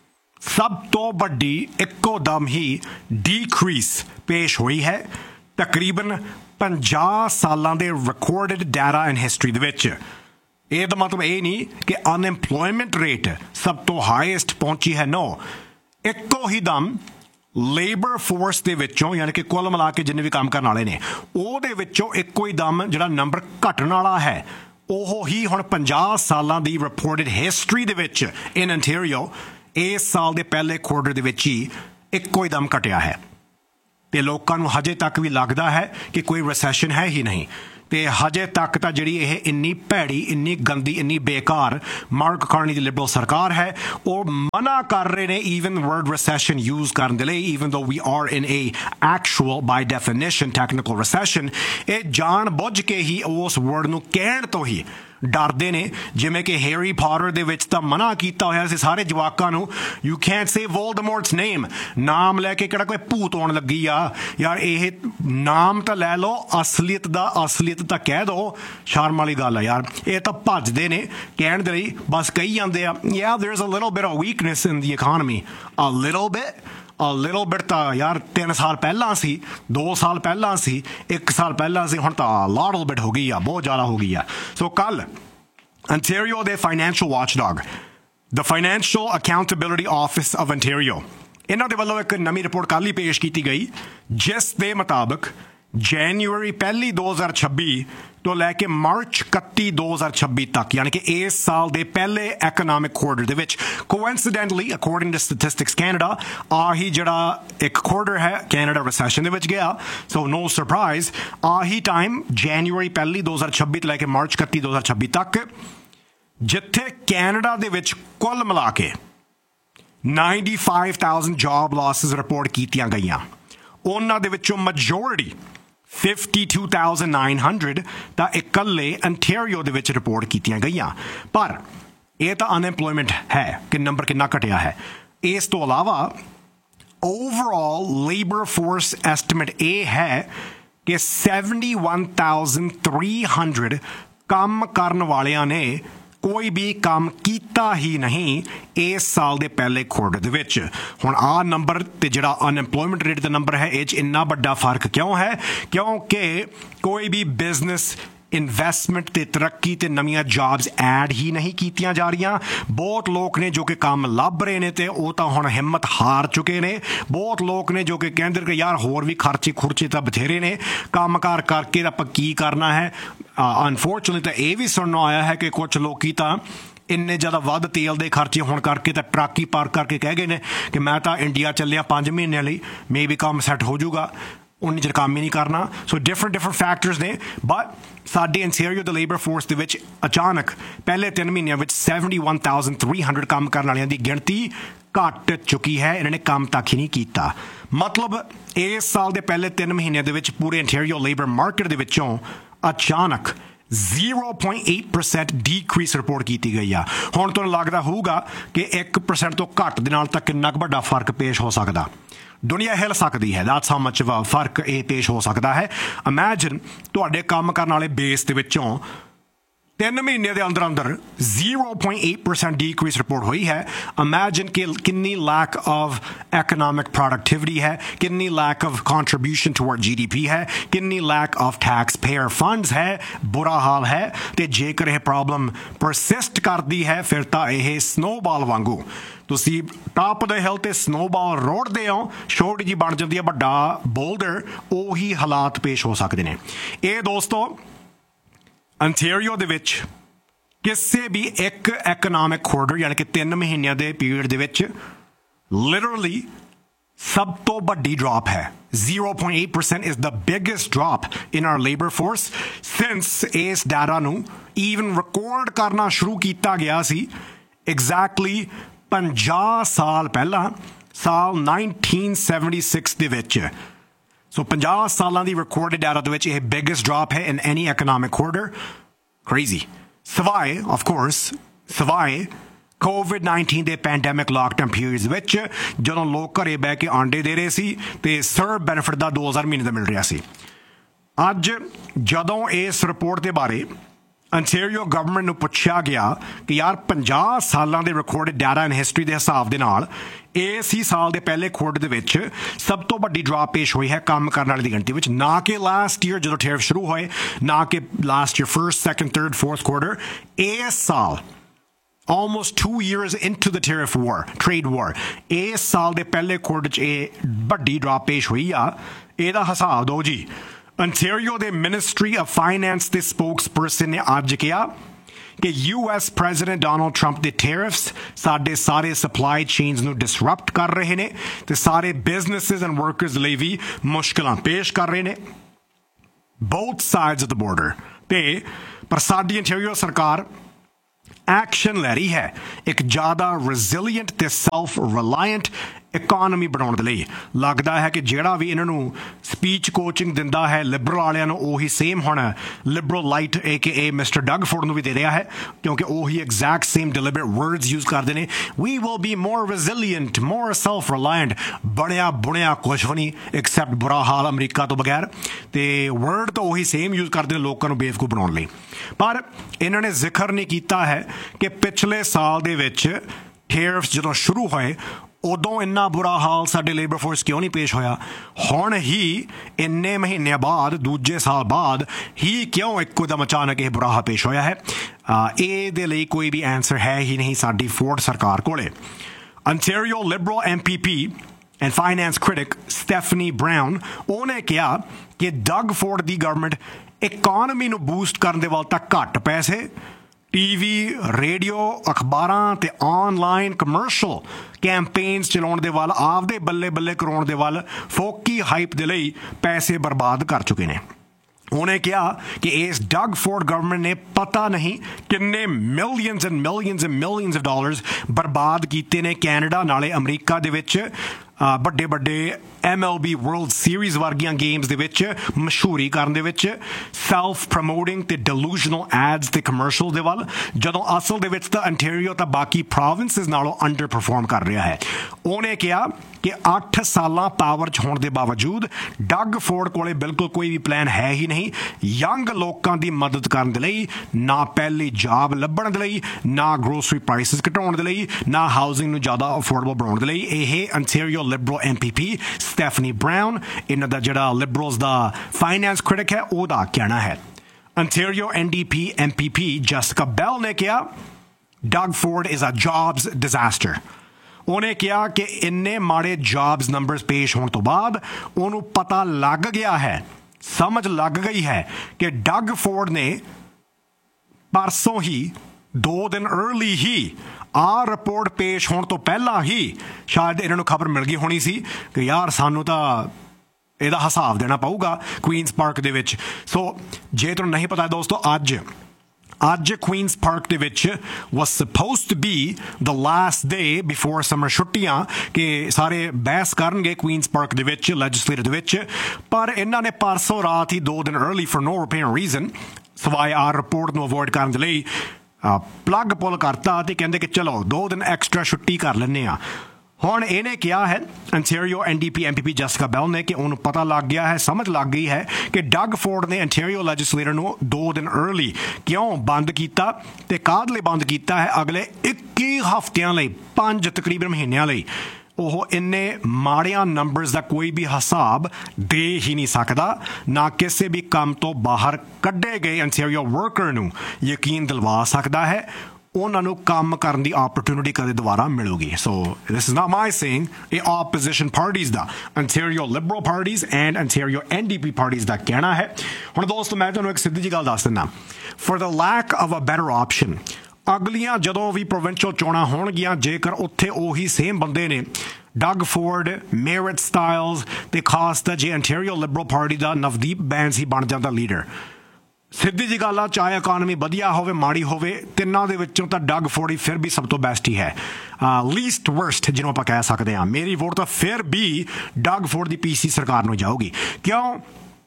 ਸਭ ਤੋਂ ਵੱਡੀ ਇੱਕੋ ਦਮ ਹੀ ਡੀਕਰੀਸ ਪੇਸ਼ ਹੋਈ ਹੈ ਤਕਰੀਬਨ ਪੰਜਾਹ ਸਾਲਾਂ ਦੇ ਰਿਕਾਰਡਡ ਡਾਟਾ ਇਨ ਹਿਸਟਰੀ ਦੇ ਵਿੱਚ. ਇਹਦਾ ਮਤਲਬ ਇਹ ਨਹੀਂ ਕਿ ਅਨਐਮਪਲੋਇਮੈਂਟ ਰੇਟ ਸਭ ਤੋਂ ਹਾਈਐਸਟ ਪਹੁੰਚੀ ਹੈ ਨੋ ਇੱਕੋ ਹੀ ਦਮ ਲੇਬਰ ਫੋਰਸ ਦੇ ਵਿੱਚੋਂ ਯਾਨੀ ਕਿ ਕੁੱਲ ਮਿਲਾ ਕੇ ਜਿੰਨੇ ਵੀ ਕੰਮ ਕਰਨ ਵਾਲੇ ਨੇ ਉਹਦੇ ਵਿੱਚੋਂ ਇੱਕੋ ਹੀ ਦਮ ਜਿਹੜਾ ਨੰਬਰ ਘਟਣ ਵਾਲਾ ਹੈ ਉਹ ਹੀ ਹੁਣ ਪੰਜਾਹ ਸਾਲਾਂ ਦੀ ਰਿਪੋਰਟਡ ਹਿਸਟਰੀ ਦੇ ਵਿੱਚ ਇਨ ontario ਇਸ ਸਾਲ ਦੇ ਪਹਿਲੇ ਕੁਆਰਟਰ ਦੇ ਵਿੱਚ ਹੀ ਇੱਕੋ ਹੀ ਦਮ ਘਟਿਆ ਹੈ. ਤੇ ਲੋਕਾਂ ਨੂੰ ਹਜੇ ਤੱਕ ਵੀ ਲੱਗਦਾ ਹੈ ਕਿ ਕੋਈ ਰਿਸੈਸ਼ਨ ਹੈ ਹੀ ਨਹੀਂ ਤੇ ਹਜੇ ਤੱਕ ਤਾਂ ਜਿਹੜੀ ਇਹ ਇੰਨੀ ਭੈੜੀ ਇੰਨੀ ਗੰਦੀ ਇੰਨੀ ਬੇਕਾਰ ਮਾਰਕ ਕਾਰਨੀ ਦੀ ਲਿਬਰਲ ਸਰਕਾਰ ਹੈ ਉਹ ਮਨਾ ਕਰ ਰਹੇ ਨੇ ਈਵਨ ਵਰਡ ਰਿਸੈਸ਼ਨ ਯੂਜ਼ ਕਰਨ ਦੇ ਲਈ ਈਵਨ ਦੋ ਵੀ are in A actual by definition technical recession. ਇਹ ਜਾਣ ਬੁੱਝ ਕੇ ਹੀ ਉਸ ਵਰਡ ਨੂੰ ਕਹਿਣ ਤੋਂ ਹੀ ਡਰਦੇ ਨੇ ਜਿਵੇਂ ਕਿ ਹੈਰੀ ਪੋਟਰ ਦੇ ਵਿੱਚ ਤਾਂ ਮਨਾ ਕੀਤਾ ਹੋਇਆ ਸੀ ਸਾਰੇ ਜਵਾਕਾਂ ਨੂੰ ਯੂ ਕੈਨਟ ਸੇ ਵੋਲਡਮੋਰਟਸ ਨੇਮ ਨਾਮ ਲੈ ਕੇ ਕਿਹੜਾ ਕੋਈ ਭੂਤ ਆਉਣ ਲੱਗੀ ਆ ਯਾਰ ਇਹ ਨਾਮ ਤਾਂ ਲੈ ਲਓ ਅਸਲੀਅਤ ਦਾ ਅਸਲੀਅਤ ਤਾਂ ਕਹਿ ਦਿਓ ਸ਼ਰਮ ਵਾਲੀ ਗੱਲ ਆ ਯਾਰ. ਇਹ ਤਾਂ ਭੱਜਦੇ ਨੇ ਕਹਿਣ ਦੇ ਲਈ ਬਸ ਕਹੀ ਜਾਂਦੇ ਆ yeah there's a little bit of weakness in the economy a little bit a little bit ਤਾਂ ਯਾਰ ਤਿੰਨ ਸਾਲ ਪਹਿਲਾਂ ਸੀ, ਦੋ ਸਾਲ ਪਹਿਲਾਂ ਸੀ, ਇੱਕ ਸਾਲ ਪਹਿਲਾਂ ਸੀ, ਹੁਣ ਤਾਂ little bit ਹੋ ਗਈ ਆ, ਬਹੁਤ ਜ਼ਿਆਦਾ ਹੋ ਗਈ ਆ। ਸੋ ਕੱਲ Ontario ਦੇ financial watchdog, the Financial Accountability Office of Ontario, ਇਹਨਾਂ ਦੇ ਵੱਲੋਂ ਇੱਕ ਨਵੀਂ ਰਿਪੋਰਟ ਕੱਲ੍ਹ ਹੀ ਪੇਸ਼ ਕੀਤੀ ਗਈ, ਜਿਸ ਦੇ ਮੁਤਾਬਕ ਜਨਵਰੀ ਪਹਿਲੀ ਦੋ ਹਜ਼ਾਰ ਛੱਬੀ ਤੋਂ ਲੈ ਕੇ ਮਾਰਚ ਇਕੱਤੀ ਦੋ ਹਜ਼ਾਰ ਛੱਬੀ ਤੱਕ, ਯਾਨੀ ਕਿ ਇਸ ਸਾਲ ਦੇ ਪਹਿਲੇ ਐਕਨੋਮਿਕ ਕੁਆਰਟਰ ਦੇ ਵਿੱਚ, ਕੋਇਨਸੀਡੈਂਟਲੀ ਅਕੋਰਡਿੰਗ ਟੂ ਸਟੈਟਿਸਟਿਕਸ ਕੈਨੇਡਾ, ਆਹੀ ਜਿਹੜਾ ਇੱਕ ਕੁਆਰਟਰ ਹੈ ਕੈਨੇਡਾ ਰਿਸੈਸ਼ਨ ਦੇ ਵਿੱਚ ਗਿਆ। ਸੋ ਨੋ ਸਰਪ੍ਰਾਈਜ਼, ਆਹੀ ਟਾਈਮ ਜਨਵਰੀ ਪਹਿਲੀ ਦੋ ਹਜ਼ਾਰ ਛੱਬੀ ਤੋਂ ਲੈ ਕੇ ਮਾਰਚ ਇਕੱਤੀ ਦੋ ਹਜ਼ਾਰ ਛੱਬੀ ਤੱਕ, ਜਿੱਥੇ ਕੈਨੇਡਾ ਦੇ ਵਿੱਚ ਕੁੱਲ ਮਿਲਾ ਕੇ ninety-five thousand ਜੌਬ ਲਾਸਿਸ ਰਿਪੋਰਟ ਕੀਤੀਆਂ ਗਈਆਂ, ਉਹਨਾਂ ਦੇ ਵਿੱਚੋਂ majority fifty-two thousand nine hundred ਤਾਂ ਇਕੱਲੇ ਅੰਟੈਰੀਓ ਦੇ ਵਿੱਚ ਰਿਪੋਰਟ ਕੀਤੀਆਂ ਗਈਆਂ। ਪਰ ਇਹ ਤਾਂ ਅਨਐਮਪਲੋਇਮੈਂਟ ਹੈ ਕਿ ਨੰਬਰ ਕਿੰਨਾ ਘਟਿਆ ਹੈ। ਇਸ ਤੋਂ ਇਲਾਵਾ ਓਵਰਆਲ ਲੇਬਰ ਫੋਰਸ ਐਸਟੀਮੇਟ ਇਹ ਹੈ ਕਿ seventy-one thousand three hundred ਕੰਮ ਕਰਨ ਵਾਲਿਆਂ ਨੇ ਕੋਈ ਵੀ ਕੰਮ ਕੀਤਾ ਹੀ ਨਹੀਂ ਇਸ ਸਾਲ ਦੇ ਪਹਿਲੇ ਕੁਆਰਟਰ ਦੇ ਵਿੱਚ। ਹੁਣ ਆਹ ਨੰਬਰ ਤੇ ਜਿਹੜਾ ਅਨਐਮਪਲੋਇਮੈਂਟ ਰੇਟ ਦਾ ਨੰਬਰ ਹੈ, ਇਹ 'ਚ ਇੰਨਾ ਵੱਡਾ ਫਰਕ ਕਿਉਂ ਹੈ? ਕਿਉਂਕਿ ਕੋਈ ਵੀ ਬਿਜ਼ਨਸ ਇਨਵੈਸਟਮੈਂਟ ਤੇ ਤਰੱਕੀ ਤੇ ਨਵੀਆਂ ਜੌਬਸ ਐਡ ਹੀ ਨਹੀਂ ਕੀਤੀਆਂ ਜਾ ਰਹੀਆਂ। ਬਹੁਤ ਲੋਕ ਨੇ ਜੋ ਕਿ ਕੰਮ ਲੱਭ ਰਹੇ ਨੇ ਤੇ ਉਹ ਤਾਂ ਹੁਣ ਹਿੰਮਤ ਹਾਰ ਚੁੱਕੇ ਨੇ। ਬਹੁਤ ਲੋਕ ਨੇ ਜੋ ਕਿ ਕਹਿੰਦੇ ਕਿ ਯਾਰ ਹੋਰ ਵੀ ਖਰਚੇ ਖੁਰਚੇ ਤਾਂ ਬਥੇਰੇ ਨੇ, ਕੰਮਕਾਰ ਕਰਕੇ ਤਾਂ ਆਪਾਂ ਕੀ ਕਰਨਾ ਹੈ। ਅਨਫੋਰਚੂਨੇਟਲੀ ਤਾਂ ਇਹ ਵੀ ਸੁਣਨ ਆਇਆ ਹੈ ਕਿ ਕੁਝ ਲੋਕੀ ਤਾਂ ਇੰਨੇ ਜ਼ਿਆਦਾ ਵੱਧ ਤੇਲ ਦੇ ਖਰਚੇ ਹੋਣ ਕਰਕੇ ਤਾਂ ਟਰੱਕ ਹੀ ਪਾਰਕ ਕਰਕੇ ਕਹਿ ਗਏ ਨੇ ਕਿ ਮੈਂ ਤਾਂ ਇੰਡੀਆ ਚੱਲਿਆ ਪੰਜ ਮਹੀਨਿਆਂ ਲਈ, ਮੇ ਵੀ ਕੰਮ ਸੈੱਟ ਹੋ ਜਾਊਗਾ, ਉਨੀ ਚਿਰ ਕੰਮ ਹੀ ਨਹੀਂ ਕਰਨਾ। ਸੋ ਡਿਫਰੈਂਟ ਡਿਫਰੈਂਟ ਫੈਕਟਰਸ ਨੇ। ਬਟ ਸਾਡੇ ਅੰਟੈਰੀਓ ਦੇ ਲੇਬਰ ਫੋਰਸ ਦੇ ਵਿੱਚ ਅਚਾਨਕ ਪਹਿਲੇ ਤਿੰਨ ਮਹੀਨਿਆਂ ਵਿੱਚ seventy-one thousand three hundred ਕੰਮ ਕਰਨ ਵਾਲਿਆਂ ਦੀ ਗਿਣਤੀ ਘੱਟ ਚੁੱਕੀ ਹੈ। ਇਹਨਾਂ ਨੇ ਕੰਮ ਤੱਕ ਹੀ ਨਹੀਂ ਕੀਤਾ। ਮਤਲਬ ਇਸ ਸਾਲ ਦੇ ਪਹਿਲੇ ਤਿੰਨ ਮਹੀਨਿਆਂ ਦੇ ਵਿੱਚ ਪੂਰੇ ਅੰਟੈਰੀਓ ਲੇਬਰ ਮਾਰਕੀਟ ਦੇ ਵਿੱਚੋਂ ਅਚਾਨਕ zero point eight percent ਡੀਕਰੀਸ report ਕੀਤੀ ਗਈ ਆ। ਹੁਣ ਤੁਹਾਨੂੰ ਲੱਗਦਾ ਹੋਊਗਾ ਕਿ ਇੱਕ ਪਰਸੈਂਟ ਤੋਂ ਘੱਟ ਦੇ ਨਾਲ ਤਾਂ ਕਿੰਨਾ ਕੁ ਵੱਡਾ ਫਰਕ ਪੇਸ਼ ਹੋ ਸਕਦਾ। ਦੁਨੀਆ ਹਿੱਲ ਸਕਦੀ ਹੈ। That's how much of a ਫਰਕ ਇਹ ਪੇਸ਼ ਹੋ ਸਕਦਾ ਹੈ। ਇਮੈਜਿਨ ਤੁਹਾਡੇ ਕੰਮ ਕਰਨ ਵਾਲੇ ਬੇਸ ਦੇ ਵਿੱਚੋਂ ਤਿੰਨ ਮਹੀਨੇ ਦੇ ਅੰਦਰ ਅੰਦਰ zero point eight percent ਡੀਕਰੀਸ report ਹੋਈ ਹੈ। ਇਮੈਜਿਨ ਕਿ ਕਿੰਨੀ ਲੈਕ ਆਫ ਐਕਨੋਮਿਕ ਪ੍ਰੋਡਕਟਿਵਿਟੀ ਹੈ, ਕਿੰਨੀ ਲੈਕ ਆਫ ਕੰਟਰੀਬਿਊਸ਼ਨ ਟੂਵਰਡ ਜੀ ਡੀ ਪੀ ਹੈ, ਕਿੰਨੀ lack of tax payer funds ਹੈ। ਬੁਰਾ ਹਾਲ ਹੈ। ਤੇ ਜੇਕਰ ਇਹ ਪ੍ਰੋਬਲਮ ਪਰਸਿਸਟ ਕਰਦੀ ਹੈ ਫਿਰ ਤਾਂ ਇਹ ਸਨੋਬਾਲ ਵਾਂਗੂ ਤੁਸੀਂ ਟਾਪ ਦੇ ਹਿੱਲ ਤੇ ਸਨੋਬਾਲ ਰੋੜਦੇ ਹੋ, ਛੋਟੀ ਜੀ ਬਣ ਜਾਂਦੀ ਹੈ ਵੱਡਾ ਬੋਲਡਰ, ਉਹੀ ਹਾਲਾਤ ਪੇਸ਼ ਹੋ ਸਕਦੇ ਨੇ। ਇਹ ਦੋਸਤੋ ਅੰਟੈਰੀਓ ਦੇ ਵਿੱਚ ਕਿਸੇ ਵੀ ਇੱਕ ਐਕਨੋਮਿਕ ਕੁਆਰਟਰ ਯਾਨੀ ਕਿ ਤਿੰਨ ਮਹੀਨਿਆਂ ਦੇ ਪੀਰੀਅਡ ਦੇ ਵਿੱਚ ਲਿਟਰਲੀ ਸਭ ਤੋਂ ਵੱਡੀ ਡ੍ਰੌਪ ਹੈ। zero point eight percent is the biggest drop in our labor force since ਇਸ ਡਾਟਾ ਨੂੰ ਈਵਨ ਰਿਕਾਰਡ ਕਰਨਾ ਸ਼ੁਰੂ ਕੀਤਾ ਗਿਆ ਸੀ ਐਗਜ਼ੈਕਟਲੀ ਪੰਜਾਹ ਸਾਲ ਪਹਿਲਾਂ, ਸਾਲ nineteen seventy-six ਦੇ ਵਿੱਚ। ਸੋ ਪੰਜਾਹ ਸਾਲਾਂ ਦੀ ਰਿਕਾਰਡਡ ਡਾਟਾ ਦੇ ਵਿੱਚ ਇਹ ਬਿਗੇਸਟ ਡ੍ਰੌਪ ਹੈ ਇਨ ਐਨੀ ਐਕਨੋਮਿਕ quarter. Crazy. ਸਿਵਾਏ of course ਸਿਵਾਏ Covid nineteen ਦੇ ਪੈਂਡੈਮਿਕ ਲਾਕਡਾਊਨ ਪੀਰੀਅਡਸ ਵਿੱਚ ਜਦੋਂ ਲੋਕ ਘਰੇ ਬਹਿ ਕੇ ਆਂਡੇ ਦੇ ਰਹੇ ਸੀ ਤੇ ਸਰਵ ਬੈਨੀਫਿਟ ਦਾ ਦੋ ਹਜ਼ਾਰ ਮਹੀਨੇ ਦਾ ਮਿਲ ਰਿਹਾ ਸੀ। ਅੱਜ ਜਦੋਂ ਇਸ ਰਿਪੋਰਟ ਦੇ ਬਾਰੇ ਅੰਟੈਰੀਓ ਗਵਰਨਮੈਂਟ ਨੂੰ ਪੁੱਛਿਆ ਗਿਆ ਕਿ ਯਾਰ ਪੰਜਾਹ ਸਾਲਾਂ ਦੇ ਰਿਕਾਰਡਡ ਡਾਟਾ ਐਂਡ ਹਿਸਟਰੀ ਦੇ ਹਿਸਾਬ ਦੇ ਨਾਲ ਇਸ ਹੀ ਸਾਲ ਦੇ ਪਹਿਲੇ ਕੁਆਰਟਰ ਦੇ ਵਿੱਚ ਸਭ ਤੋਂ ਵੱਡੀ ਡ੍ਰੌਪ ਪੇਸ਼ ਹੋਈ ਹੈ ਕੰਮ ਕਰਨ ਵਾਲੇ ਦੀ ਗਿਣਤੀ ਵਿੱਚ। ਨਾ ਕਿ ਲਾਸਟ ਈਅਰ ਜਦੋਂ ਟੈਰਿਫ ਸ਼ੁਰੂ ਹੋਏ, ਨਾ ਕਿ last year first second third fourth quarter, ਇਸ ਸਾਲ almost two years into the tariff war, trade war, ਇਸ ਸਾਲ ਦੇ ਪਹਿਲੇ ਕੁਆਰਟਰ 'ਚ ਇਹ ਵੱਡੀ ਡ੍ਰੌਪ ਪੇਸ਼ ਹੋਈ ਆ। ਇਹਦਾ ਹਿਸਾਬ ਦਿਓ ਜੀ। ਅੰਟੈਰੀਓ ਦੇ ਮਿਨਿਸਟਰੀ ਆਫ ਫਾਈਨੈਂਸ ਦੇ ਸਪੋਕਸਪਰਸਨ ਨੇ ਅੱਜ ਕਿਹਾ ਕਿ U S president Donald Trump ਦੇ ਟੈਰਿਫਸ ਸਾਡੇ ਸਾਰੇ ਸਪਲਾਈ ਚੇਨਸ ਨੂੰ ਡਿਸਰਪਟ ਕਰ ਰਹੇ ਨੇ ਤੇ ਸਾਰੇ ਬਿਜ਼ਨੈਸਿਸ ਐਂਡ ਵਰਕਰਸ ਲਈ ਵੀ ਮੁਸ਼ਕਲਾਂ ਪੇਸ਼ ਕਰ ਰਹੇ ਨੇ ਬੋਥ ਸਾਈਡਸ ਆਫ ਦ ਬਾਰਡਰ। ਤੇ ਪਰ ਸਾਡੀ ਅੰਟੈਰੀਓ ਸਰਕਾਰ ਐਕਸ਼ਨ ਲੈ ਰਹੀ ਹੈ ਇੱਕ ਜ਼ਿਆਦਾ ਰੈਜ਼ਿਲੀਐਂਟ ਤੇ ਸੈਲਫ ਰਿਲਾਇੰਟ ਇਕੋਨਮੀ ਬਣਾਉਣ ਦੇ ਲਈ। ਲੱਗਦਾ ਹੈ ਕਿ ਜਿਹੜਾ ਵੀ ਇਹਨਾਂ ਨੂੰ ਸਪੀਚ ਕੋਚਿੰਗ ਦਿੰਦਾ ਹੈ ਲਿਬਰਲ ਵਾਲਿਆਂ ਨੂੰ, ਉਹੀ ਸੇਮ ਹੁਣ ਲਿਬਰਲ ਲਾਈਟ ਏ ਕੇ ਏ ਮਿਸਟਰ ਡਗ ਫੋਰਡ ਨੂੰ ਵੀ ਦੇ ਰਿਹਾ ਹੈ, ਕਿਉਂਕਿ ਉਹੀ ਐਗਜ਼ੈਕਟ ਸੇਮ ਡਿਲੀਬਰੇਟ ਵਰਡਸ ਯੂਜ਼ ਕਰਦੇ ਨੇ। We will be more ਰੈਜ਼ਿਲੀਐਂਟ, more self ਰਿਲਾਇੰਟ। ਬਣਿਆ ਬੁਣਿਆ ਕੁਛ ਵੀ ਨਹੀਂ ਐਕਸੈਪਟ ਬੁਰਾ ਹਾਲ ਅਮਰੀਕਾ ਤੋਂ ਬਗੈਰ। ਤੇ ਵਰਡ ਤਾਂ ਉਹੀ ਸੇਮ ਯੂਜ਼ ਕਰਦੇ ਨੇ ਲੋਕਾਂ ਨੂੰ ਬੇਵਕੂਫ ਬਣਾਉਣ ਲਈ। ਪਰ ਇਹਨਾਂ ਨੇ ਜ਼ਿਕਰ ਨਹੀਂ ਕੀਤਾ ਹੈ ਕਿ ਪਿਛਲੇ ਸਾਲ ਦੇ ਵਿੱਚ ਟੈਰਿਫਸ ਜਦੋਂ ਸ਼ੁਰੂ ਹੋਏ ਉਦੋਂ ਇੰਨਾ ਬੁਰਾ ਹਾਲ ਸਾਡੇ ਲੇਬਰ ਫੋਰਸ ਕਿਉਂ ਨਹੀਂ ਪੇਸ਼ ਹੋਇਆ? ਹੁਣ ਹੀ ਇੰਨੇ ਮਹੀਨਿਆਂ ਬਾਅਦ, ਦੂਜੇ ਸਾਲ ਬਾਅਦ ਹੀ ਕਿਉਂ ਇੱਕੋ ਦਮ ਅਚਾਨਕ ਇਹ ਬੁਰਾ ਹਾਲ ਪੇਸ਼ ਹੋਇਆ ਹੈ? ਇਹਦੇ ਲਈ ਕੋਈ ਵੀ ਆਨਸਰ ਹੈ ਹੀ ਨਹੀਂ ਸਾਡੀ ਫੋਰਡ ਸਰਕਾਰ ਕੋਲੇ। Ontario Liberal M P P and finance critic Stephanie Brown, ਉਹਨੇ ਕਿਹਾ ਕਿ ਡਗ ਫੋਰਡ ਦੀ ਗਵਰਨਮੈਂਟ ਇਕੋਨਮੀ ਨੂੰ ਬੂਸਟ ਕਰਨ ਦੇ ਵੱਲ ਤਾਂ ਘੱਟ ਪੈਸੇ, ਟੀਵੀ, ਰੇਡੀਓ, ਅਖਬਾਰਾਂ ਤੇ ਆਨਲਾਈਨ ਕਮਰਸ਼ਲ ਕੈਂਪੇਨਸ ਚਲਾਉਣ ਦੇ ਵੱਲ, ਆਪਦੇ ਬੱਲੇ ਬੱਲੇ ਕਰਾਉਣ ਦੇ ਵੱਲ, ਫੋਕੀ ਹਾਈਪ ਦੇ ਲਈ ਪੈਸੇ ਬਰਬਾਦ ਕਰ ਚੁੱਕੇ ਨੇ। ਉਹਨੇ ਕਿਹਾ ਕਿ ਇਸ ਡਗ ਫੋਰਡ ਗਵਰਨਮੈਂਟ ਨੇ ਪਤਾ ਨਹੀਂ ਕਿੰਨੇ millions and millions and millions of dollars ਬਰਬਾਦ ਕੀਤੇ ਨੇ ਕੈਨੇਡਾ ਨਾਲੇ ਅਮਰੀਕਾ ਦੇ ਵਿੱਚ ਵੱਡੇ ਵੱਡੇ M L B world series ਵਰਗੀਆਂ ਗੇਮਸ ਦੇ ਵਿੱਚ ਮਸ਼ਹੂਰੀ ਕਰਨ ਦੇ ਵਿੱਚ, ਸੈਲਫ ਪ੍ਰਮੋਟਿੰਗ ਤੇ ਡਿਲੂਜ਼ਨਲ ਐਡਸ ਤੇ ਕਮਰਸ਼ਲ ਦੇ ਵੱਲ, ਜਦੋਂ ਅਸਲ ਦੇ ਵਿੱਚ ਤਾਂ ਅੰਟੈਰੀਓ ਤਾਂ ਬਾਕੀ ਪ੍ਰੋਵਿੰਸਿਸ ਨਾਲੋਂ ਅੰਡਰ ਪਰਫਾਰਮ ਕਰ ਰਿਹਾ ਹੈ। ਉਹਨੇ ਕਿਹਾ ਕਿ ਅੱਠ ਸਾਲਾਂ ਪਾਵਰ 'ਚ ਹੋਣ ਦੇ ਬਾਵਜੂਦ ਡਗ ਫੋਰਡ ਕੋਲੇ ਬਿਲਕੁਲ ਕੋਈ ਵੀ ਪਲਾਨ ਹੈ ਹੀ ਨਹੀਂ ਯੰਗ ਲੋਕਾਂ ਦੀ ਮਦਦ ਕਰਨ ਦੇ ਲਈ, ਨਾ ਪਹਿਲੀ ਜੌਬ ਲੱਭਣ ਦੇ ਲਈ, ਨਾ ਗਰੋਸਰੀ ਪ੍ਰਾਈਸਿਸ ਘਟਾਉਣ ਦੇ ਲਈ, ਨਾ ਹਾਊਸਿੰਗ ਨੂੰ ਜ਼ਿਆਦਾ ਅਫੋਰਡੇਬਲ ਬਣਾਉਣ ਦੇ ਲਈ। ਇਹ ਅੰਟੈਰੀਓ ਲਿਬਰਲ ਐਮ ਪੀ ਪੀ ਸਟੈਫਨੀ ਬਰਾਊਨ, ਇਹਨਾਂ ਦਾ ਜਿਹੜਾ ਲਿਬਰਲਸ ਦਾ ਫਾਈਨੈਂਸ ਕ੍ਰਿਟਿਕ ਹੈ, ਉਹਦਾ ਕਹਿਣਾ ਹੈ। Ontario N D P M P ਪੀ ਜੈਸਿਕਾ ਬੈਲ ਨੇ ਕਿਹਾ Doug Ford is a jobs disaster. ਉਹਨੇ ਕਿਹਾ ਕਿ ਇੰਨੇ ਮਾੜੇ ਜੌਬਸ ਨੰਬਰਸ ਪੇਸ਼ ਹੋਣ ਤੋਂ ਬਾਅਦ ਉਹਨੂੰ ਪਤਾ ਲੱਗ ਗਿਆ ਹੈ, ਸਮਝ ਲੱਗ ਗਈ ਹੈ ਕਿ ਡਗ ਫੋਰਡ ਨੇ ਪਰਸੋਂ ਹੀ, ਦੋ ਦਿਨ अर्ਲੀ ਹੀ, ਆਹ ਰਿਪੋਰਟ ਪੇਸ਼ ਹੋਣ ਤੋਂ ਪਹਿਲਾਂ ਹੀ ਸ਼ਾਇਦ ਇਹਨਾਂ ਨੂੰ ਖਬਰ ਮਿਲ ਗਈ ਹੋਣੀ ਸੀ ਕਿ ਯਾਰ ਸਾਨੂੰ ਤਾਂ ਇਹਦਾ ਹਿਸਾਬ ਦੇਣਾ ਪਊਗਾ ਕੁਈਨਸ ਪਾਰਕ ਦੇ ਵਿੱਚ। ਸੋ ਜੇ ਤੁਹਾਨੂੰ ਨਹੀਂ ਪਤਾ ਦੋਸਤੋ, ਅੱਜ ਅੱਜ ਕੁਈਨਸ ਪਾਰਕ ਦੇ ਵਿੱਚ was supposed to be the last day before summer ਛੁੱਟੀਆਂ ਕਿ ਸਾਰੇ ਬਹਿਸ ਕਰਨਗੇ ਕੁਈਨਸ ਪਾਰਕ ਦੇ ਵਿੱਚ, ਲੈਜਿਸਲੇਟਰ ਦੇ ਵਿੱਚ, ਪਰ ਇਹਨਾਂ ਨੇ ਪਰਸੋਂ ਰਾਤ ਹੀ ਦੋ ਦਿਨ early for no apparent reason, ਸਵਾਏ ਆ ਰਿਪੋਰਟ ਨੂੰ ਅਵੋਇਡ ਕਰਨ ਦੇ ਲਈ ਪਲੱਗ ਪੁੱਲ ਕਰਤਾ ਤੇ ਕਹਿੰਦੇ ਕਿ ਚਲੋ ਦੋ ਦਿਨ ਐਕਸਟਰਾ ਛੁੱਟੀ ਕਰ ਲੈਂਦੇ ਆ। ਹੁਣ ਇਹਨੇ ਕਿਹਾ ਹੈ Ontario N D P M P ਪੀ ਜੈਸਿਕਾ ਬੈਲ ਨੇ ਕਿ ਉਹਨੂੰ ਪਤਾ ਲੱਗ ਗਿਆ ਹੈ, ਸਮਝ ਲੱਗ ਗਈ ਹੈ ਕਿ ਡਗ ਫੋਰਡ ਨੇ ਅੰਟੈਰੀਓ ਲੈਜਿਸਲੇਟਰ ਨੂੰ ਦੋ ਦਿਨ अर्ਲੀ ਕਿਉਂ ਬੰਦ ਕੀਤਾ ਤੇ ਕਾਹਦੇ ਲਈ ਬੰਦ ਕੀਤਾ ਹੈ। ਅਗਲੇ ਇੱਕੀ ਹਫ਼ਤਿਆਂ ਲਈ, ਪੰਜ ਤਕਰੀਬਨ ਮਹੀਨਿਆਂ ਲਈ ਉਹ ਇੰਨੇ ਮਾੜਿਆਂ ਨੰਬਰਸ ਦਾ ਕੋਈ ਵੀ ਹਿਸਾਬ ਦੇ ਹੀ ਨਹੀਂ ਸਕਦਾ, ਨਾ ਕਿਸੇ ਵੀ ਕੰਮ ਤੋਂ ਬਾਹਰ ਕੱਢੇ ਗਏ ਅੰਟੈਰੀਓ ਵਰਕਰ ਨੂੰ ਯਕੀਨ ਦਿਲਵਾ ਸਕਦਾ ਹੈ ਉਹਨਾਂ ਨੂੰ ਕੰਮ ਕਰਨ ਦੀ ਆਪਰਚੁਨਿਟੀ ਕਦੇ ਦੁਬਾਰਾ ਮਿਲੂਗੀ। ਸੋ this is not my saying, ਇਹ opposition parties the, Ontario Liberal parties and Ontario N D P parties ਦਾ ਕਹਿਣਾ ਹੈ। ਹੁਣ ਦੋਸਤੋ ਮੈਂ ਤੁਹਾਨੂੰ ਇੱਕ ਸਿੱਧੀ ਜਿਹੀ ਗੱਲ ਦੱਸ ਦਿੰਦਾ, for the lack of a better option, ਅਗਲੀਆਂ ਜਦੋਂ ਵੀ ਪ੍ਰੋਵਿੰਸ਼ੀਅਲ ਚੋਣਾਂ ਹੋਣਗੀਆਂ, ਜੇਕਰ ਉੱਥੇ ਉਹੀ ਸੇਮ ਬੰਦੇ ਨੇ ਡਗ ਫੋਰਡ, ਮੈਰਿਟ ਸਟਾਈਲਸ ਤੇ ਖਾਸ ਤਾਂ ਜੇ ਅੰਟੈਰੀਓ ਲਿਬਰਲ ਪਾਰਟੀ ਦਾ ਨਵਦੀਪ ਬੈਂਸ ਹੀ ਬਣ ਜਾਂਦਾ ਲੀਡਰ, ਸਿੱਧੀ ਜੀ ਗੱਲ ਆ, ਚਾਹੇ ਇਕਾਨਮੀ ਵਧੀਆ ਹੋਵੇ ਮਾੜੀ ਹੋਵੇ, ਤਿੰਨਾਂ ਦੇ ਵਿੱਚੋਂ ਤਾਂ ਡਗ ਫੋਰਡ ਹੀ ਫਿਰ ਵੀ ਸਭ ਤੋਂ ਬੈਸਟ ਹੀ ਹੈ, ਲੀਸਟ ਵਰਸਟ ਜਿਹਨੂੰ ਆਪਾਂ ਕਹਿ ਸਕਦੇ ਹਾਂ। ਮੇਰੀ ਵੋਟ ਤਾਂ ਫਿਰ ਵੀ ਡਗ ਫੋਰਡ ਦੀ ਪੀ ਸੀ ਸਰਕਾਰ ਨੂੰ ਜਾਊਗੀ। ਕਿਉਂ?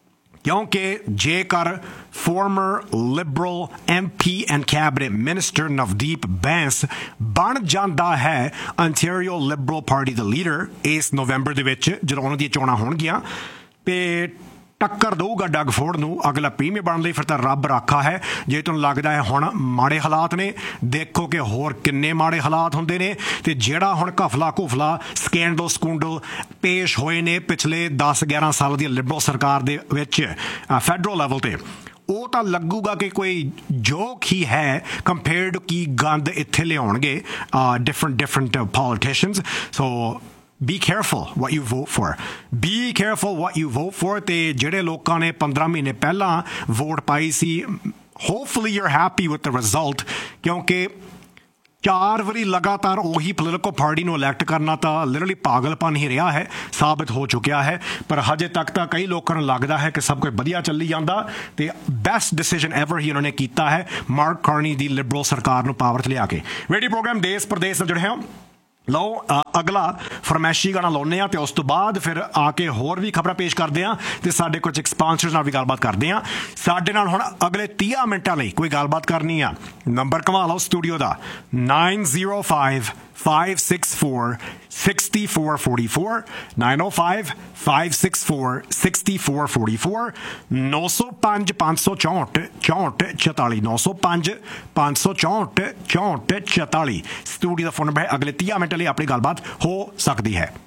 ਕਿਉਂਕਿ ਜੇਕਰ ਫੋਰਮਰ Liberal M P and cabinet minister Navdeep Bains ਬਣ ਜਾਂਦਾ ਹੈ ਅੰਟੈਰੀਓ ਲਿਬਰਲ ਪਾਰਟੀ ਦਾ ਲੀਡਰ ਇਸ ਨਵੰਬਰ ਦੇ ਵਿੱਚ ਜਦੋਂ ਉਹਨਾਂ ਦੀਆਂ ਚੋਣਾਂ ਹੋਣਗੀਆਂ, ਤੇ ਟੱਕਰ ਦਊਗਾ ਡਗ ਫੋਰਡ ਨੂੰ ਅਗਲਾ ਪ੍ਰੀਮੀਅਰ ਬਣਨ ਲਈ, ਫਿਰ ਤਾਂ ਰੱਬ ਰਾਖਾ ਹੈ। ਜੇ ਤੁਹਾਨੂੰ ਲੱਗਦਾ ਹੈ ਹੁਣ ਮਾੜੇ ਹਾਲਾਤ ਨੇ, ਦੇਖੋ ਕਿ ਹੋਰ ਕਿੰਨੇ ਮਾੜੇ ਹਾਲਾਤ ਹੁੰਦੇ ਨੇ, ਤੇ ਜਿਹੜਾ ਹੁਣ ਘਫਲਾ ਘੁਫਲਾ ਸਕੈਂਡਲ ਸਕੂੰਡਲ ਪੇਸ਼ ਹੋਏ ਨੇ ਪਿਛਲੇ ਦਸ ਗਿਆਰਾਂ ਸਾਲ ਦੀ ਲਿਬਰਲ ਸਰਕਾਰ ਦੇ ਵਿੱਚ ਫੈਡਰਲ ਲੈਵਲ ਤੇ, ਉਹ ਤਾਂ ਲੱਗੂਗਾ ਕਿ ਕੋਈ ਜੋਕ ਹੀ ਹੈ ਕੰਪੇਅਰਡ ਟੂ ਕੀ ਗੰਦ ਇੱਥੇ ਲਿਆਉਣਗੇ different different politicians. So be careful what you vote for, be careful what you vote for। ਤੇ ਜਿਹੜੇ ਲੋਕਾਂ ਨੇ ਪੰਦਰਾਂ ਮਹੀਨੇ ਪਹਿਲਾਂ vote Bhai C, hopefully you're happy with the result, ਕਿਉਂਕਿ ਚਾਰ ਵਾਰੀ ਲਗਾਤਾਰ ਉਹੀ ਪੋਲੀਟੀਕਲ ਪਾਰਟੀ ਨੂੰ ਇਲੈਕਟ ਕਰਨਾ ਤਾਂ ਲਿਟਰਲੀ ਪਾਗਲਪਨ ਹੀ ਰਿਹਾ ਹੈ, ਸਾਬਤ ਹੋ ਚੁੱਕਿਆ ਹੈ। ਪਰ ਹਜੇ ਤੱਕ ਤਾਂ ਕਈ ਲੋਕਾਂ ਨੂੰ ਲੱਗਦਾ ਹੈ ਕਿ ਸਭ ਕੁਝ ਵਧੀਆ ਚੱਲੀ ਜਾਂਦਾ, ਤੇ ਬੈਸਟ ਡਿਸੀਜਨ ਐਵਰ ਹੀ ਉਹਨਾਂ ਨੇ ਕੀਤਾ ਹੈ ਮਾਰਕ ਕਾਰਨੀ ਦੀ ਲਿਬਰਲ ਸਰਕਾਰ ਨੂੰ ਪਾਵਰ 'ਚ ਲਿਆ ਕੇ। ਰੇਡੀਓ ਪ੍ਰੋਗਰਾਮ ਦੇਸ਼ ਪ੍ਰਦੇਸ਼ ਨਾਲ ਜੁੜੇ ਹੋ। ਲਓ ਅਗਲਾ ਫਰਮੈਸ਼ੀ ਗਾਣਾ ਲਾਉਂਦੇ ਹਾਂ ਤੇ ਉਸ ਤੋਂ ਬਾਅਦ ਫਿਰ ਆ ਕੇ ਹੋਰ ਵੀ ਖਬਰਾਂ ਪੇਸ਼ ਕਰਦੇ ਹਾਂ ਤੇ ਸਾਡੇ ਕੁਝ ਸਪਾਂਸਰਸ ਨਾਲ ਵੀ ਗੱਲਬਾਤ ਕਰਦੇ ਹਾਂ। ਸਾਡੇ ਨਾਲ ਹੁਣ ਅਗਲੇ ਤੀਹ ਮਿੰਟਾਂ ਲਈ ਕੋਈ ਗੱਲਬਾਤ ਕਰਨੀ ਆ, ਨੰਬਰ ਘੁਮਾ ਲਓ ਸਟੂਡੀਓ ਦਾ ਨਾइन zero five five six four six four four four nine oh five five six four six four four four नौ सौ पाँच पाँच सौ चौंठ चौंठ चौताली नौ सौ पाँच पाँच सौ चौंठ चौंठ चौताली स्टूडियो का फोन नंबर है। अगले तीह मिनट लिए अपनी गलबात हो सकती है।